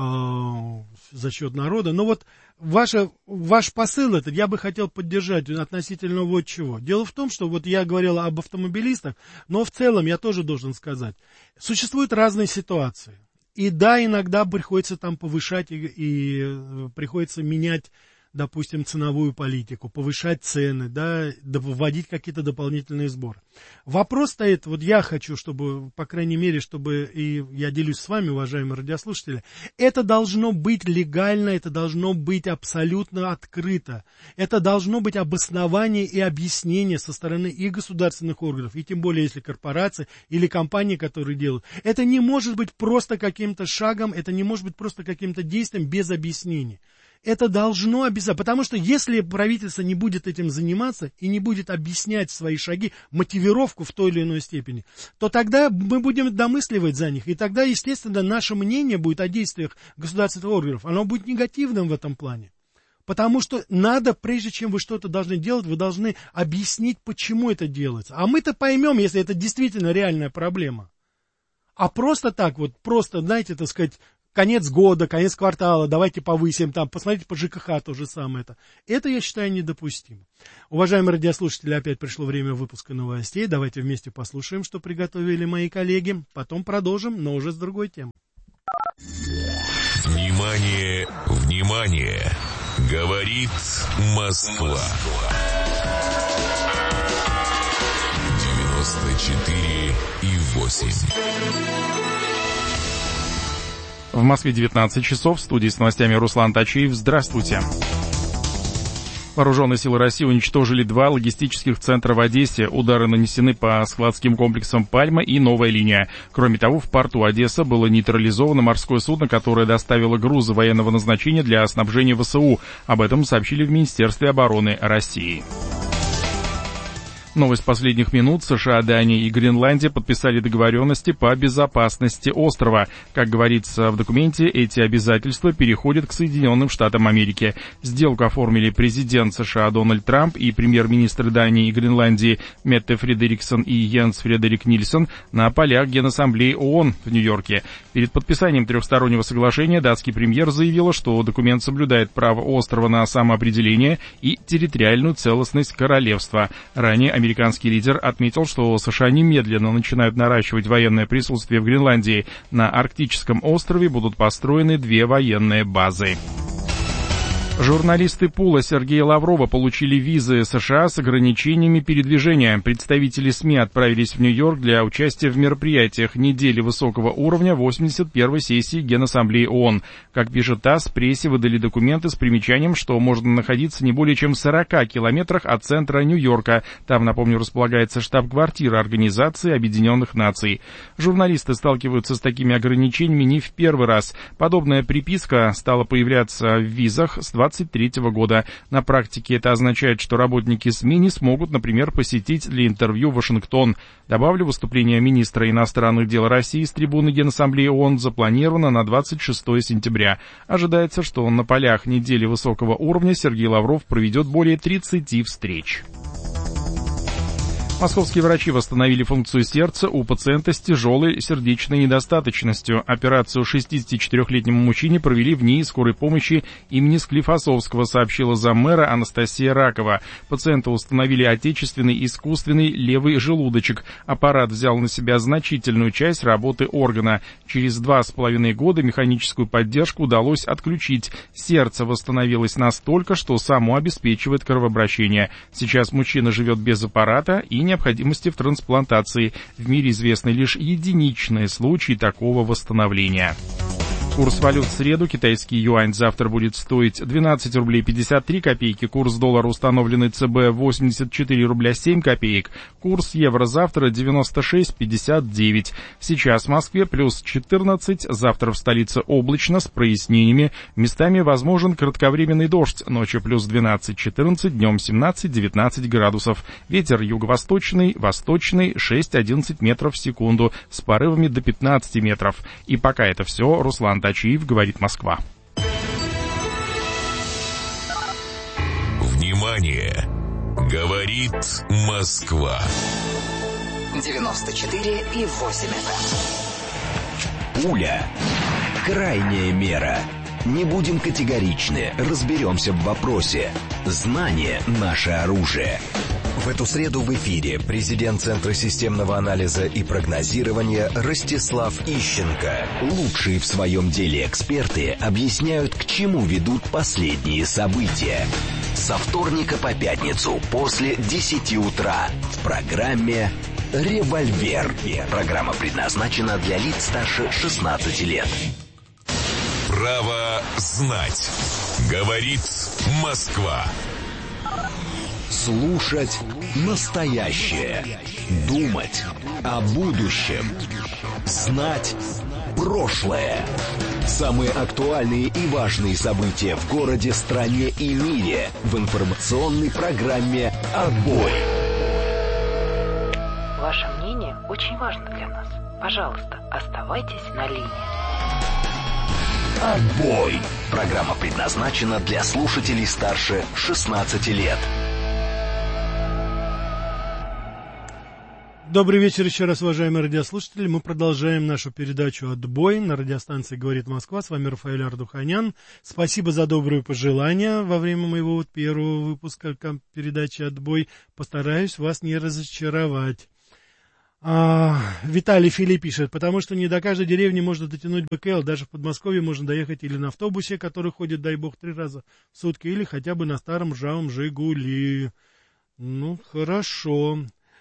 за счет народа, но вот ваш посыл этот я бы хотел поддержать относительно вот чего. Дело в том, что вот я говорил об автомобилистах, но в целом я тоже должен сказать, существуют разные ситуации. И да, иногда приходится там повышать и приходится менять, допустим, ценовую политику, повышать цены, да, вводить какие-то дополнительные сборы. Вопрос стоит, вот я хочу, чтобы, по крайней мере, чтобы, и я делюсь с вами, уважаемые радиослушатели, это должно быть легально, это должно быть абсолютно открыто. Это должно быть обоснование и объяснение со стороны и государственных органов, и тем более, если корпорации или компании, которые делают. Это не может быть просто каким-то шагом, это не может быть просто каким-то действием без объяснений. Это должно обязательно, потому что если правительство не будет этим заниматься и не будет объяснять свои шаги, мотивировку в той или иной степени, то тогда мы будем домысливать за них, и тогда, естественно, наше мнение будет о действиях государственных органов, оно будет негативным в этом плане. Потому что надо, прежде чем вы что-то должны делать, вы должны объяснить, почему это делается. А мы-то поймем, если это действительно реальная проблема. А просто так вот, просто, знаете, так сказать, конец года, конец квартала, давайте повысим, там, посмотрите по ЖКХ то же самое. Это, я считаю, недопустимо. Уважаемые радиослушатели, опять пришло время выпуска новостей. Давайте вместе послушаем, что приготовили мои коллеги. Потом продолжим, но уже с другой темой. Внимание, внимание! Говорит Москва. 94,8. В Москве 19 часов. В студии с новостями Руслан Тачиев. Здравствуйте. Вооруженные силы России уничтожили 2 логистических центра в Одессе. Удары нанесены по складским комплексам «Пальма» и «Новая линия». Кроме того, в порту Одесса было нейтрализовано морское судно, которое доставило грузы военного назначения для снабжения ВСУ. Об этом сообщили в Министерстве обороны России. Новость последних минут. США, Дания и Гренландия подписали договоренности по безопасности острова. Как говорится в документе, эти обязательства переходят к Соединенным Штатам Америки. Сделку оформили президент США Дональд Трамп и премьер-министры Дании и Гренландии Метте Фредериксон и Йенс Фредерик Нильсон на полях Генассамблеи ООН в Нью-Йорке. Перед подписанием трехстороннего соглашения датский премьер заявил, что документ соблюдает право острова на самоопределение и территориальную целостность королевства. Ранее американский лидер отметил, что США немедленно начинают наращивать военное присутствие в Гренландии. На арктическом острове будут построены 2 военные базы. Журналисты Пула Сергея Лаврова получили визы США с ограничениями передвижения. Представители СМИ отправились в Нью-Йорк для участия в мероприятиях недели высокого уровня 81-й сессии Генассамблеи ООН. Как пишет ТАСС, прессе выдали документы с примечанием, что можно находиться не более чем в 40 километрах от центра Нью-Йорка. Там, напомню, располагается штаб-квартира Организации Объединенных Наций. Журналисты сталкиваются с такими ограничениями не в первый раз. Подобная приписка стала появляться в визах с 2023 года. На практике это означает, что работники СМИ не смогут, например, посетить для интервью Вашингтон. Добавлю, выступление министра иностранных дел России с трибуны Генассамблеи ООН запланировано на 26 сентября. Ожидается, что на полях недели высокого уровня Сергей Лавров проведет более 30 встреч. Московские врачи восстановили функцию сердца у пациента с тяжелой сердечной недостаточностью. Операцию 64-летнему мужчине провели в НИИ скорой помощи имени Склифосовского, сообщила заммэра Анастасия Ракова. Пациенту установили отечественный искусственный левый желудочек. Аппарат взял на себя значительную часть работы органа. Через 2,5 года механическую поддержку удалось отключить. Сердце восстановилось настолько, что само обеспечивает кровообращение. Сейчас мужчина живет без аппарата и необходимости в трансплантации. В мире известны лишь единичные случаи такого восстановления. Курс валют в среду. Китайский юань завтра будет стоить 12 рублей 53 копейки. Курс доллара, установленный ЦБ, 84 рубля 7 копеек. Курс евро завтра 96,59. Сейчас в Москве плюс 14. Завтра в столице облачно с прояснениями. Местами возможен кратковременный дождь. Ночью плюс 12-14, днем 17-19 градусов. Ветер юго-восточный, восточный 6-11 метров в секунду с порывами до 15 метров. И пока это все. Руслан Тачиев, говорит Москва. Внимание! Говорит Москва. 94,8 FM. Пуля. Крайняя мера. Не будем категоричны, разберемся в вопросе. Знание – наше оружие. В эту среду в эфире президент Центра системного анализа и прогнозирования Ростислав Ищенко. Лучшие в своем деле эксперты объясняют, к чему ведут последние события. Со вторника по пятницу после 10 утра в программе «Револьвер». Программа предназначена для лиц старше 16 лет. Право знать. Говорит Москва. Слушать настоящее. Думать о будущем. Знать прошлое. Самые актуальные и важные события в городе, стране и мире в информационной программе «Отбой». Ваше мнение очень важно для нас. Пожалуйста, оставайтесь на линии. «Отбой». Программа предназначена для слушателей старше 16 лет. Добрый вечер еще раз, уважаемые радиослушатели. Мы продолжаем нашу передачу «Отбой» на радиостанции «Говорит Москва». С вами Рафаэль Ардуханян. Спасибо за добрые пожелания во время моего вот первого выпуска передачи «Отбой». Постараюсь вас не разочаровать. Виталий Филипп пишет, потому что не до каждой деревни можно дотянуть БКЛ, даже в Подмосковье можно доехать или на автобусе, который ходит, дай бог, 3 раза в сутки, или хотя бы на старом ржавом «Жигули». Ну, хорошо.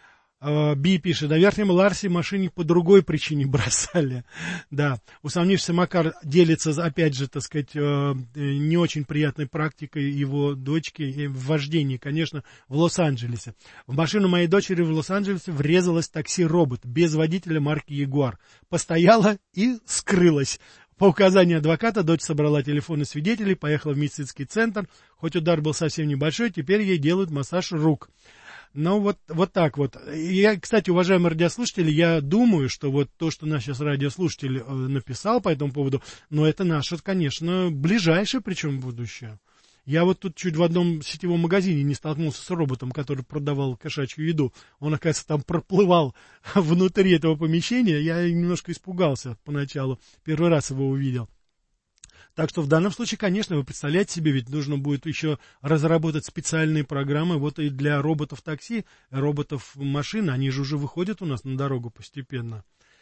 Би пишет, на Верхнем Ларсе машине по другой причине бросали. Да, усомнившийся Макар делится, опять же, так сказать, не очень приятной практикой его дочки в вождении, конечно, в Лос-Анджелесе. В машину моей дочери в Лос-Анджелесе врезалось такси-робот без водителя марки Ягуар. Постояла и скрылась. По указанию адвоката дочь собрала телефоны свидетелей, поехала в медицинский центр. Хоть удар был совсем небольшой, теперь ей делают массаж рук. Ну, вот так вот. Я, кстати, уважаемые радиослушатели, я думаю, что вот то, что наш сейчас радиослушатель написал по этому поводу, но это наше, конечно, ближайшее, причем будущее. Я вот тут чуть в одном сетевом магазине не столкнулся с роботом, который продавал кошачью еду. Он, оказывается, там проплывал внутри этого помещения. Я немножко испугался поначалу. Первый раз его увидел. Так что в данном случае, конечно, вы представляете себе, ведь нужно будет еще разработать специальные программы вот и для роботов такси, роботов машин, они же уже выходят у нас на дорогу постепенно.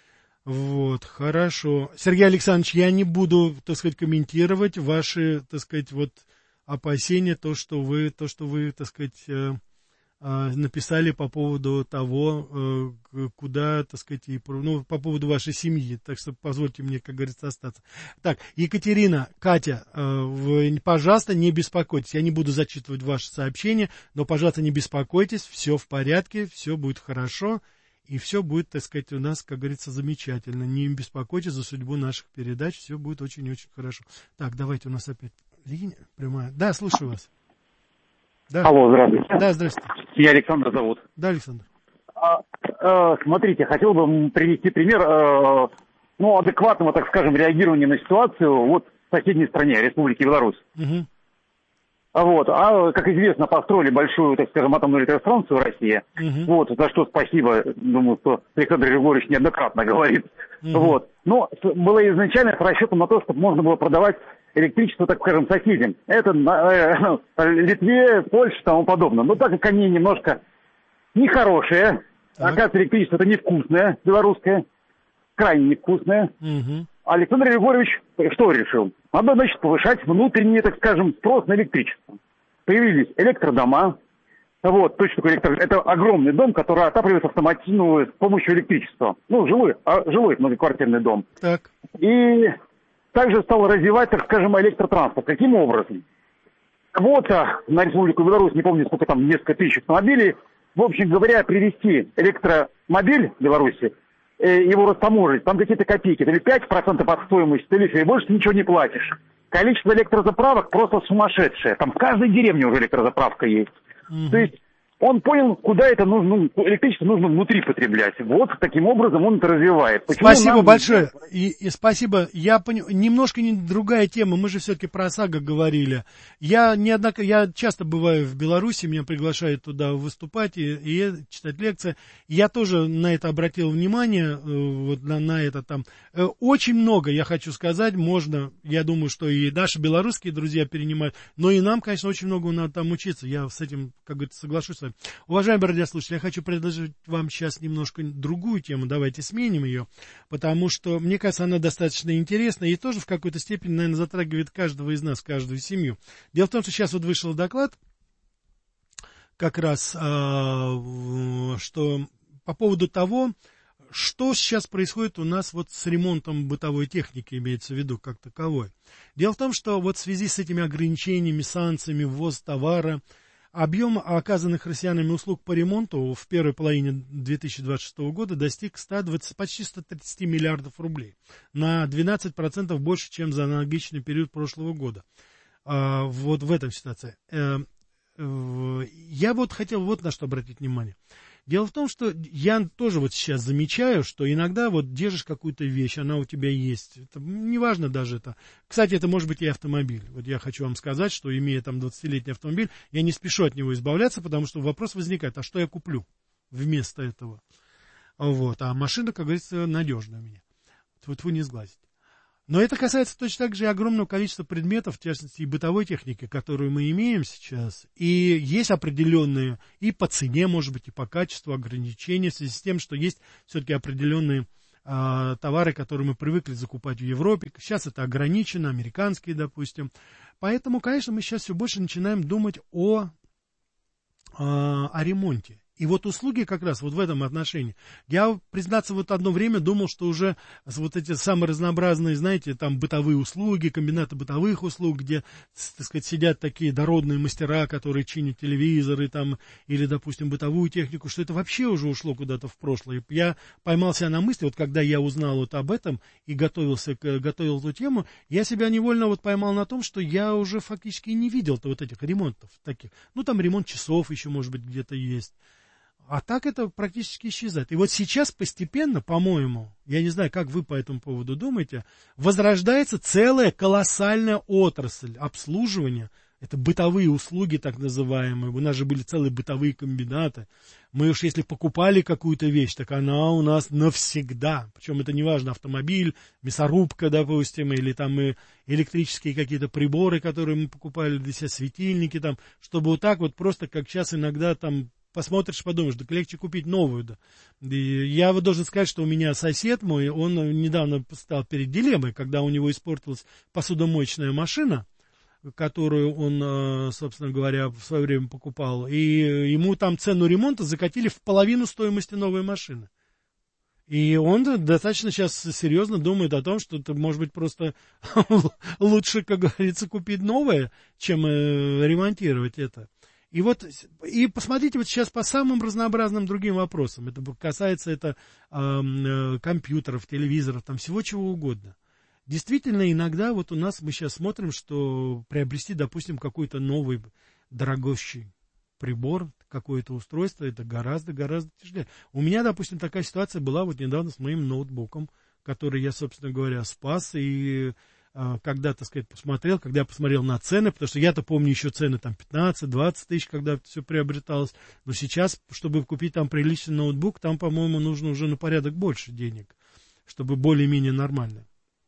Вот, хорошо. Сергей Александрович, я не буду, так сказать, комментировать ваши, так сказать, вот опасения, то, что вы, так сказать, написали по поводу того, куда, так сказать, по поводу вашей семьи. Так что позвольте мне, как говорится, остаться. Так, Екатерина, Катя, вы, пожалуйста, не беспокойтесь. Я не буду зачитывать ваши сообщения, но, пожалуйста, не беспокойтесь. Все в порядке, все будет хорошо. И все будет, так сказать, у нас, как говорится, замечательно. Не беспокойтесь за судьбу наших передач. Все будет очень-очень хорошо. Так, давайте у нас опять линия прямая. Да, слушаю вас. Да. Алло, здравствуйте. Да, здравствуйте. Меня Александр зовут. Да, Александр. Смотрите, хотел бы привести пример, адекватного, так скажем, реагирования на ситуацию вот в соседней стране, Республике Беларусь. Угу. Как известно, построили большую, так скажем, атомную электростанцию в России. Вот, за что спасибо, думаю, что Александр Григорьевич неоднократно говорит. Вот. Но было изначально с расчетом на то, чтобы можно было продавать электричество, так скажем, соседям. Это Литве, Польше и тому подобное. Но так как они немножко нехорошие, оказывается, электричество это невкусное, белорусское, крайне невкусное. Александр Григорьевич что решил? Надо, значит, повышать внутренний, так скажем, спрос на электричество. Появились электродома. Вот, точно такой это огромный дом, который отапливается автоматически с помощью электричества. Жилой многоквартирный дом. Так. И также стал развивать, так скажем, электротранспорт. Каким образом? Квота на Республику Беларусь, не помню, сколько там, несколько тысяч автомобилей. В общем говоря, привезти электромобиль в Беларуси, его растаможить, там какие-то копейки, или 5% от стоимости тарифа, и больше ты ничего не платишь. Количество электрозаправок просто сумасшедшее. Там в каждой деревне уже электрозаправка есть. То есть он понял, куда это нужно, электричество нужно внутри потреблять. Вот таким образом он это развивает. Почему спасибо большое. И спасибо. Я понял. Немножко другая тема. Мы же все-таки про ОСАГО говорили. Я часто бываю в Беларуси, меня приглашают туда выступать и читать лекции. Я тоже на это обратил внимание. Вот на это там. Очень много, я хочу сказать, можно, я думаю, что и наши белорусские друзья перенимают, но и нам, конечно, очень много надо там учиться. Я с этим, как говорится, соглашусь с вами. Уважаемые радиослушатели, я хочу предложить вам сейчас немножко другую тему, давайте сменим ее, потому что, мне кажется, она достаточно интересна и тоже в какой-то степени, наверное, затрагивает каждого из нас, каждую семью. Дело в том, что сейчас вот вышел доклад, как раз, что по поводу того, что сейчас происходит у нас вот с ремонтом бытовой техники, имеется в виду как таковой. Дело в том, что вот в связи с этими ограничениями, санкциями, ввоз товара, объем оказанных россиянами услуг по ремонту в первой половине 2026 года достиг почти 130 миллиардов рублей, на 12% больше, чем за аналогичный период прошлого года. Вот в этом ситуации. Я вот хотел вот на что обратить внимание. Дело в том, что я тоже вот сейчас замечаю, что иногда вот держишь какую-то вещь, она у тебя есть. Это, неважно даже это. Кстати, это может быть и автомобиль. Вот я хочу вам сказать, что имея там 20-летний автомобиль, я не спешу от него избавляться, потому что вопрос возникает, а что я куплю вместо этого? Вот, а машина, как говорится, надежная у меня. Вот вы не сглазите. Но это касается точно так же и огромного количества предметов, в частности, и бытовой техники, которую мы имеем сейчас. И есть определенные и по цене, может быть, и по качеству ограничения в связи с тем, что есть все-таки определенные товары, которые мы привыкли закупать в Европе. Сейчас это ограничено, американские, допустим. Поэтому, конечно, мы сейчас все больше начинаем думать о ремонте. И вот услуги как раз вот в этом отношении. Я, признаться, вот одно время думал, что уже вот эти самые разнообразные, знаете, там бытовые услуги, комбинаты бытовых услуг, где, так сказать, сидят такие дородные мастера, которые чинят телевизоры там, или, допустим, бытовую технику, что это вообще уже ушло куда-то в прошлое. Я поймал себя на мысли, вот когда я узнал вот об этом и готовил эту тему, я себя невольно вот поймал на том, что я уже фактически не видел-то вот этих ремонтов таких. Ну, там ремонт часов еще, может быть, где-то есть. А так это практически исчезает. И вот сейчас постепенно, по-моему, я не знаю, как вы по этому поводу думаете, возрождается целая колоссальная отрасль обслуживания. Это бытовые услуги, так называемые. У нас же были целые бытовые комбинаты. Мы уж если покупали какую-то вещь, так она у нас навсегда. Причем это не важно, автомобиль, мясорубка, допустим, или там электрические какие-то приборы, которые мы покупали для себя, светильники там, чтобы вот так вот просто, как сейчас иногда там посмотришь, подумаешь, так легче купить новую, да. И я вот должен сказать, что у меня сосед мой, он недавно стал перед дилеммой, когда у него испортилась посудомоечная машина, которую он, собственно говоря, в свое время покупал, и ему там цену ремонта закатили в половину стоимости новой машины. И он достаточно сейчас серьезно думает о том, что это, может быть, просто лучше, как говорится, купить новое, чем ремонтировать это. И вот, и посмотрите вот сейчас по самым разнообразным другим вопросам. Это касается компьютеров, телевизоров, там всего чего угодно. Действительно, иногда вот у нас мы сейчас смотрим, что приобрести, допустим, какой-то новый дорогущий прибор, какое-то устройство, это гораздо тяжелее. У меня, допустим, такая ситуация была вот недавно с моим ноутбуком, который я, собственно говоря, спас и когда, так сказать, посмотрел, когда я посмотрел на цены, потому что я-то помню еще цены там 15-20 тысяч, когда все приобреталось, но сейчас, чтобы купить там приличный ноутбук, там, по-моему, нужно уже на порядок больше денег, чтобы более-менее нормально.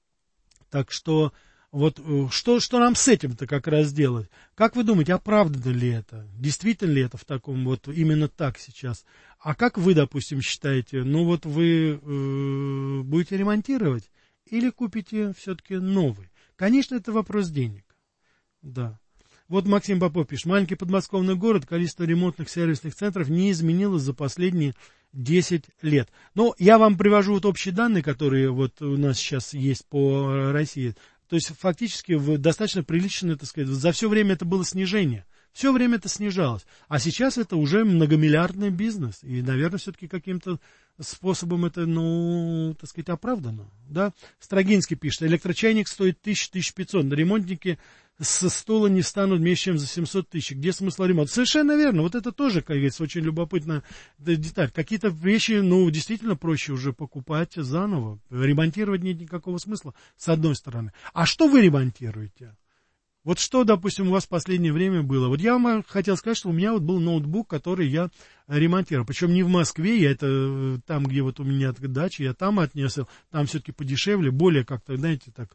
Так что, вот, что нам с этим-то как раз делать? Как вы думаете, оправдано ли это? Действительно ли это в таком, вот, именно так сейчас? А как вы, допустим, считаете, ну вот вы будете ремонтировать? Или купите все-таки новый? Конечно, это вопрос денег. Да. Вот Максим Попов пишет. Маленький подмосковный город, количество ремонтных сервисных центров не изменилось за последние 10 лет. Но я вам привожу вот общие данные, которые вот у нас сейчас есть по России. То есть фактически достаточно прилично, так сказать, за все время это было снижение. Все время это снижалось. А сейчас это уже многомиллиардный бизнес. И, наверное, все-таки каким-то способом это, ну, так сказать, оправдано. Да? Строгинский пишет, электрочайник стоит 1000-1500. Ремонтники со стула не встанут меньше, чем за 700 тысяч. Где смысл ремонта? Совершенно верно. Вот это тоже, как говорится, очень любопытная деталь. Какие-то вещи, ну, действительно проще уже покупать заново. Ремонтировать нет никакого смысла, с одной стороны. А что вы ремонтируете? Вот что, допустим, у вас в последнее время было? Вот я вам хотел сказать, что у меня вот был ноутбук, который я ремонтировал. Причем не в Москве, я это там, где вот у меня дача, я там отнес, там все-таки подешевле, более как-то, знаете, так.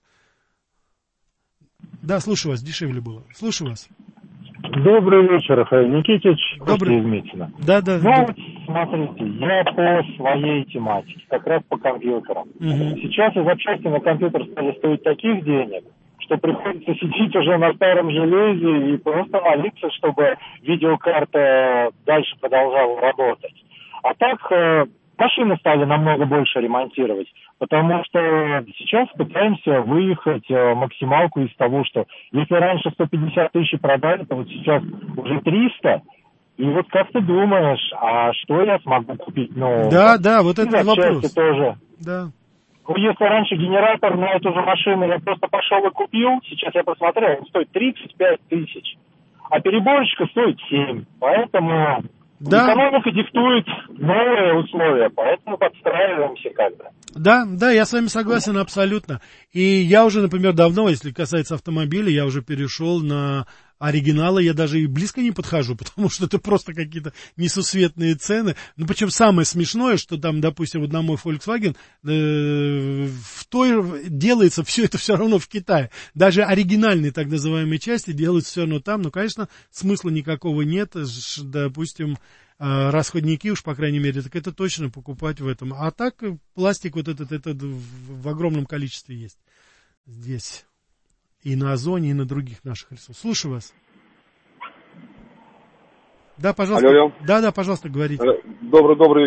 Да, слушаю вас, дешевле было. Слушаю вас. Добрый вечер, Рафаэль Никитич. Добрый. Да. Ну, вот, смотрите, я по своей тематике, как раз по компьютерам. Сейчас и запчасти на компьютер стали стоить таких денег, что приходится сидеть уже на старом железе и просто молиться, чтобы видеокарта дальше продолжала работать. А так машины стали намного больше ремонтировать, потому что сейчас пытаемся выехать максималку из того, что если раньше 150 тысяч продали, то вот сейчас уже 300. И вот как ты думаешь, а что я смогу купить нового? Да, вот это вопрос. Тоже. Да. Ну, если раньше генератор на эту же машину я просто пошел и купил, сейчас я посмотрел, он стоит 35 тысяч, а переборочка стоит 7. Поэтому экономика диктует новые условия, поэтому подстраиваемся как-то. Да, я с вами согласен абсолютно. И я уже, например, давно, если касается автомобиля, я уже перешел на Оригиналы я даже и близко не подхожу, потому что это просто какие-то несусветные цены. Ну, причем самое смешное, что там, допустим, вот на мой Volkswagen делается все это все равно в Китае. Даже оригинальные так называемые части делаются все равно там. Ну, конечно, смысла никакого нет. Допустим, расходники уж, по крайней мере, так это точно покупать в этом. А так пластик вот этот в огромном количестве есть здесь. И на Озоне, и на других наших ресурсах. Слушаю вас. Да, пожалуйста. Алло. Да, пожалуйста, говорите. Добрый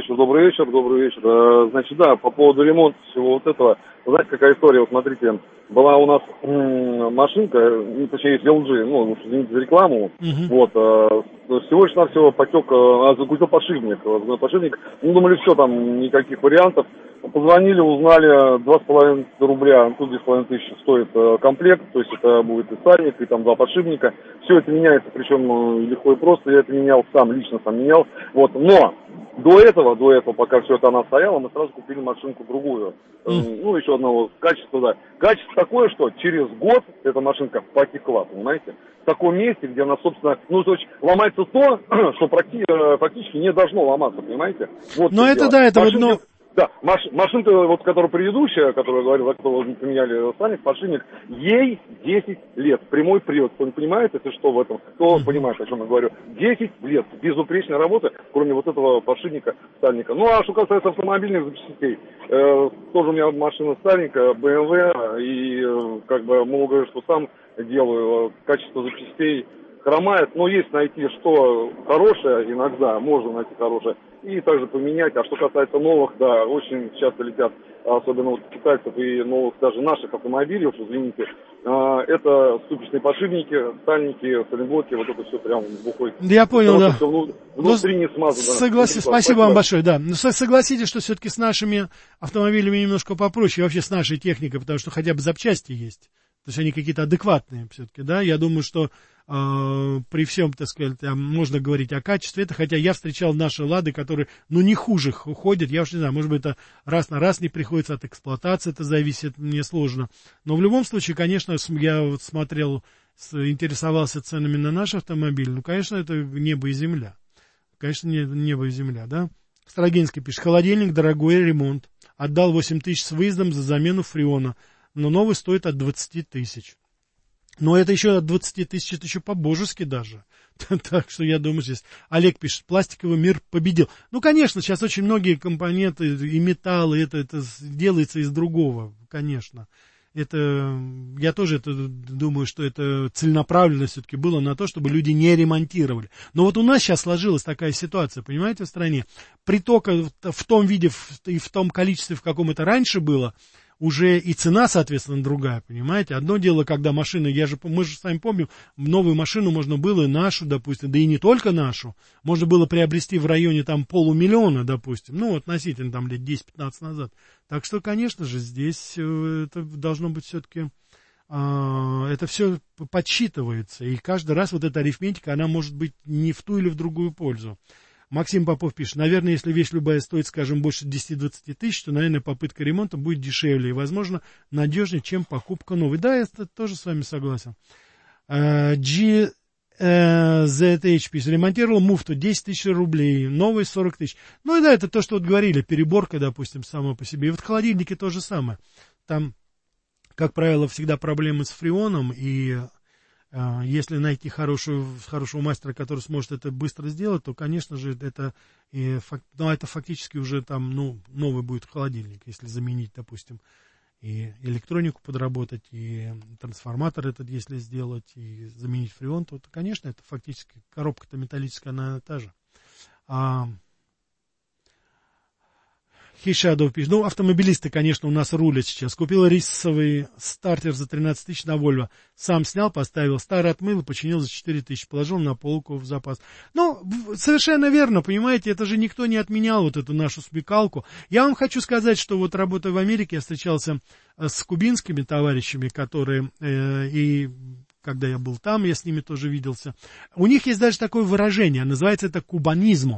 вечер. Значит, да, по поводу ремонта всего вот этого. Знаете, какая история? Вот смотрите, была у нас машинка, точнее, LG, ну, извините за рекламу, вот, всего лишь навсего потек, закрутил подшипник, ну, думали, все, там, никаких вариантов. Позвонили, узнали, 2,5 рубля, тут 2,5 тысячи стоит комплект, то есть это будет и сальник, и там 2 подшипника. Все это меняется, причем легко и просто, я это менял сам, лично сам менял. Вот, но до этого, пока все это она стояла, мы сразу купили машинку другую. Ну, еще одного качества, да. Качество такое, что через год эта машинка потекла, понимаете? В таком месте, где она, собственно, ну, то есть ломается то, что практически не должно ломаться, понимаете? Вот. Но это, да, это машинка... вот, Да, машинка, вот, которая предыдущая, которую я говорил, за которую поменяли сальник, подшипник, ей 10 лет. Прямой привод. Кто не понимает, если что в этом, кто понимает, о чем я говорю. 10 лет безупречной работы, кроме вот этого подшипника, сальника. Ну, а что касается автомобильных запчастей, тоже у меня машина сальника, BMW, и как бы много что сам делаю, качество запчастей хромает, но есть найти, что хорошее иногда, можно найти хорошее, и также поменять. А что касается новых, да, очень часто летят, особенно вот китайцев и новых даже наших автомобилей, уж извините, это ступичные подшипники, сальники, сайлентблоки, вот это все прям выходит. Я понял, да. Внутри не смазано. Согласен, спасибо вам большое, да. Но согласитесь, что все-таки с нашими автомобилями немножко попроще, вообще с нашей техникой, потому что хотя бы запчасти есть. То есть они какие-то адекватные все-таки, да. Я думаю, что при всем, так сказать, можно говорить о качестве. Это, хотя я встречал наши «Лады», которые, ну, не хуже ходят. Я уж не знаю, может быть, это раз на раз не приходится, от эксплуатации это зависит, мне сложно. Но в любом случае, конечно, я вот смотрел, интересовался ценами на наш автомобиль. Ну, конечно, это небо и земля. Конечно, небо и земля, да. Строгинский пишет: холодильник дорогой, ремонт. Отдал 8 тысяч с выездом за замену фреона. Но новый стоит от 20 тысяч. Но это еще от 20 тысяч, это еще по-божески даже. Так что я думаю, здесь Олег пишет: пластиковый мир победил. Ну, конечно, сейчас очень многие компоненты и металлы, это делается из другого, конечно. Это, я тоже это думаю, что это целенаправленно все-таки было на то, чтобы люди не ремонтировали. Но вот у нас сейчас сложилась такая ситуация, понимаете, в стране. Притока в том виде и в том количестве, в каком это раньше было, уже и цена, соответственно, другая, понимаете. Одно дело, когда машины, мы же с вами помним, новую машину можно было, нашу, допустим, да и не только нашу, можно было приобрести в районе там 500 000, допустим, ну, относительно там лет 10-15 назад. Так что, конечно же, здесь это должно быть все-таки, это все подсчитывается, и каждый раз вот эта арифметика, она может быть не в ту или в другую пользу. Максим Попов пишет: наверное, если вещь любая стоит, скажем, больше 10-20 тысяч, то, наверное, попытка ремонта будет дешевле и, возможно, надежнее, чем покупка новой. Да, я тоже с вами согласен. GZH пишет: ремонтировал муфту 10 тысяч рублей, новый 40 тысяч. Ну и да, это то, что вот говорили, переборка, допустим, сама по себе. И вот в холодильнике то же самое. Там, как правило, всегда проблемы с фреоном, и если найти хорошего мастера, который сможет это быстро сделать, то, конечно же, это фактически уже там, ну, новый будет холодильник, если заменить, допустим, и электронику подработать, и трансформатор этот, если сделать, и заменить фреон, то, конечно, это фактически коробка-то металлическая, она та же. Хейшадов пишет: ну, автомобилисты, конечно, у нас рулят сейчас. Купил рейсовый стартер за 13 тысяч на Вольво. Сам снял, поставил, старый отмыл и починил за 4 тысячи. Положил на полку в запас. Ну, совершенно верно, понимаете, это же никто не отменял вот эту нашу смекалку. Я вам хочу сказать, что вот работая в Америке, я встречался с кубинскими товарищами, которые и... Когда я был там, я с ними тоже виделся. У них есть даже такое выражение, называется это кубанизмо.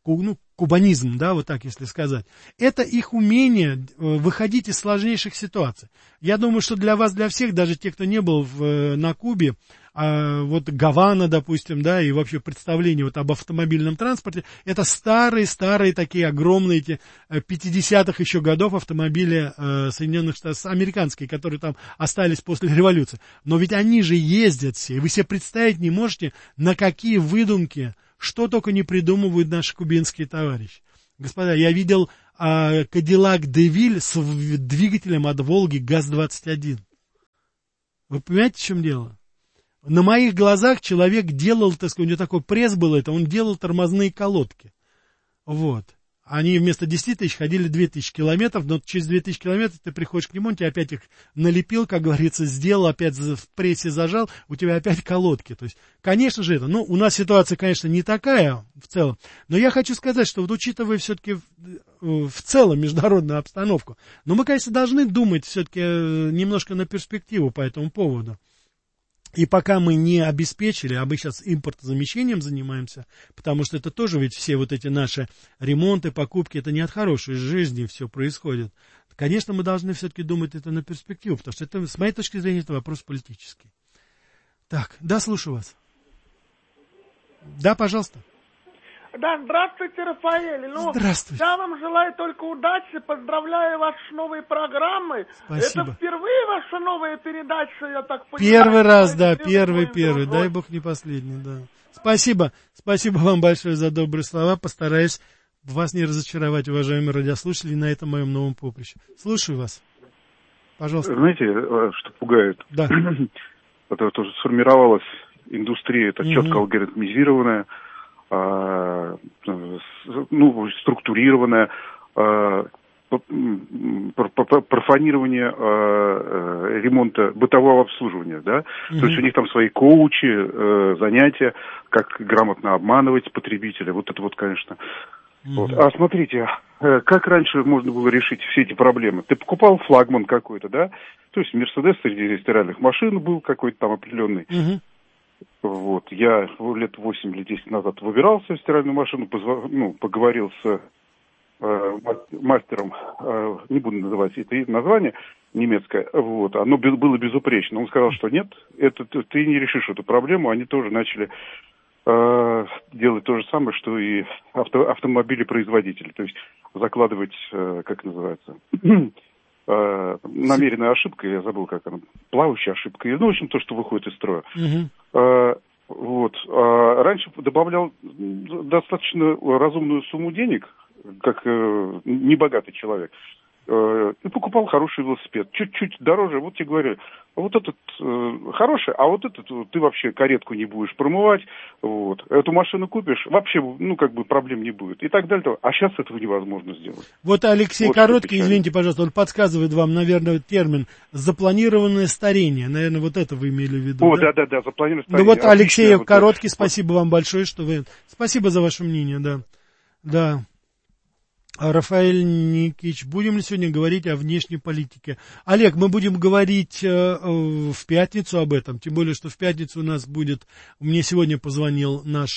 кубанизм, да, вот так, если сказать. Это их умение выходить из сложнейших ситуаций. Я думаю, что для вас, для всех, даже те, кто не был на Кубе, вот Гавана, допустим, да, и вообще представление вот об автомобильном транспорте, это старые такие огромные эти 50-х еще годов автомобили Соединенных Штатов, американские, которые там остались после революции. Но ведь они же ездят все, и вы себе представить не можете, на какие выдумки, что только не придумывают наши кубинские товарищи. Господа, я видел Кадиллак Девиль с двигателем от Волги ГАЗ-21. Вы понимаете, в чем дело? На моих глазах человек делал, так сказать, у него такой пресс был, он делал тормозные колодки. Вот. Они вместо 10 тысяч ходили 2000 километров, но через 2000 километров ты приходишь к нему, он тебе опять их налепил, как говорится, сделал, опять в прессе зажал, у тебя опять колодки. То есть, конечно же, у нас ситуация, конечно, не такая в целом, но я хочу сказать, что вот учитывая все-таки в целом международную обстановку, но мы, конечно, должны думать все-таки немножко на перспективу по этому поводу. И пока мы не обеспечили, а мы сейчас импортозамещением занимаемся, потому что это тоже ведь все вот эти наши ремонты, покупки, это не от хорошей жизни все происходит. Конечно, мы должны все-таки думать это на перспективу, потому что это, с моей точки зрения, это вопрос политический. Так, да, слушаю вас. Да, пожалуйста. Да, здравствуйте, Рафаэль. Здравствуйте. Я вам желаю только удачи, поздравляю вас с новой программой. Спасибо. Это впервые ваша новая передача, я так понимаю. Первый раз, да, первый. Дай бог не последний, да. Спасибо вам большое за добрые слова. Постараюсь вас не разочаровать, уважаемые радиослушатели, на этом моем новом поприще. Слушаю вас. Пожалуйста. Знаете, что пугает? Да. Это тоже сформировалась индустрия, это четко алгоритмизированная, структурированное профанирование ремонта, бытового обслуживания, да, то есть у них там свои коучи, занятия, как грамотно обманывать потребителя, вот это вот, конечно. Вот. А смотрите, как раньше можно было решить все эти проблемы? Ты покупал флагман какой-то, да, то есть Мерседес среди стиральных машин был какой-то там определенный. Вот, я лет 8 или 10 назад выбирался в стиральную машину, поговорил с мастером, не буду называть это название немецкое, вот, оно было безупречно. Он сказал, что нет, это ты не решишь эту проблему, они тоже начали делать то же самое, что и автомобили-производители, то есть закладывать, как называется, намеренная ошибка, я забыл, как она, плавающая ошибка, в общем, то, что выходит из строя. Вот. Раньше добавлял достаточно разумную сумму денег, как небогатый человек, и покупал хороший велосипед. Чуть-чуть дороже, вот тебе говорю, вот этот хороший, а вот этот ты вообще каретку не будешь промывать, вот. Эту машину купишь, вообще, проблем не будет. И так далее. А сейчас этого невозможно сделать. Вот Алексей вот Короткий, извините, пожалуйста, он подсказывает вам, наверное, термин запланированное старение. Наверное, вот это вы имели в виду. Да, запланированное старение. Ну вот Алексей Короткий, спасибо вам большое, что вы... Спасибо за ваше мнение, да. Да. Рафаэль Никитич, будем ли сегодня говорить о внешней политике? Олег, мы будем говорить в пятницу об этом, тем более, что в пятницу у нас будет, мне сегодня позвонил наш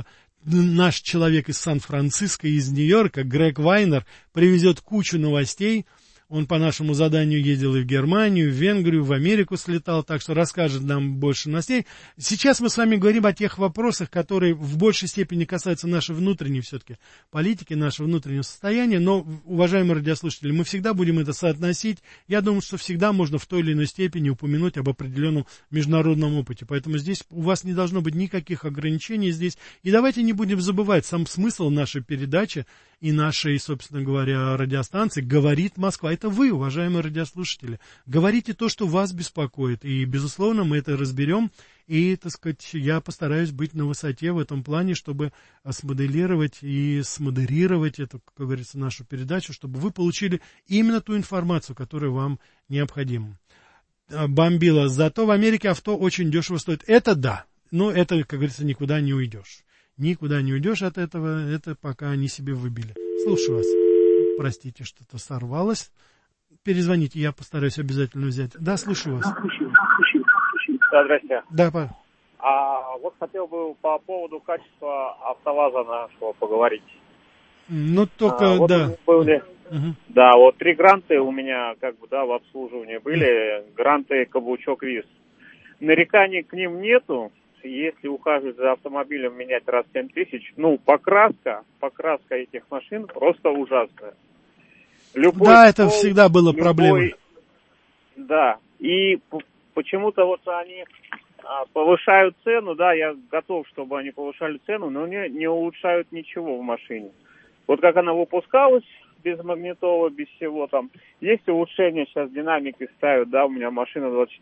человек из Сан-Франциско, из Нью-Йорка, Грег Вайнер, привезет кучу новостей. Он по нашему заданию ездил и в Германию, в Венгрию, в Америку слетал, так что расскажет нам больше новостей. Сейчас мы с вами говорим о тех вопросах, которые в большей степени касаются нашей внутренней все-таки политики, нашего внутреннего состояния, но, уважаемые радиослушатели, мы всегда будем это соотносить. Я думаю, что всегда можно в той или иной степени упомянуть об определенном международном опыте, поэтому здесь у вас не должно быть никаких ограничений здесь. И давайте не будем забывать сам смысл нашей передачи и нашей, собственно говоря, радиостанции «Говорит Москва». Это вы, уважаемые радиослушатели. Говорите то, что вас беспокоит. И, безусловно, мы это разберем. И, так сказать, я постараюсь быть на высоте в этом плане, чтобы смоделировать и смодерировать эту, как говорится, нашу передачу, чтобы вы получили именно ту информацию, которая вам необходима. Бомбила. Зато в Америке авто очень дешево стоит. Это да. Но это, как говорится, никуда не уйдешь. Никуда не уйдешь от этого, это пока они себе выбили. Слушаю вас. Простите, что-то сорвалось. Перезвоните, я постараюсь обязательно взять. Да, слушаю вас. Да, здрасте. Да, вот хотел бы по поводу качества АвтоВАЗа нашего поговорить. Ну, только, вот да. Были, да, вот 3 гранты у меня, как бы, да, в обслуживании были, гранты каблучок ВИЗ. Нареканий к ним нету. Если ухаживать за автомобилем, менять раз 7 тысяч, ну, покраска этих машин просто ужасная. Да, это всегда было проблемой. Да, и почему-то вот они повышают цену, да, я готов, чтобы они повышали цену, но не улучшают ничего в машине. Вот как она выпускалась, без магнитола, без всего там, есть улучшения, сейчас динамики ставят, да, у меня машина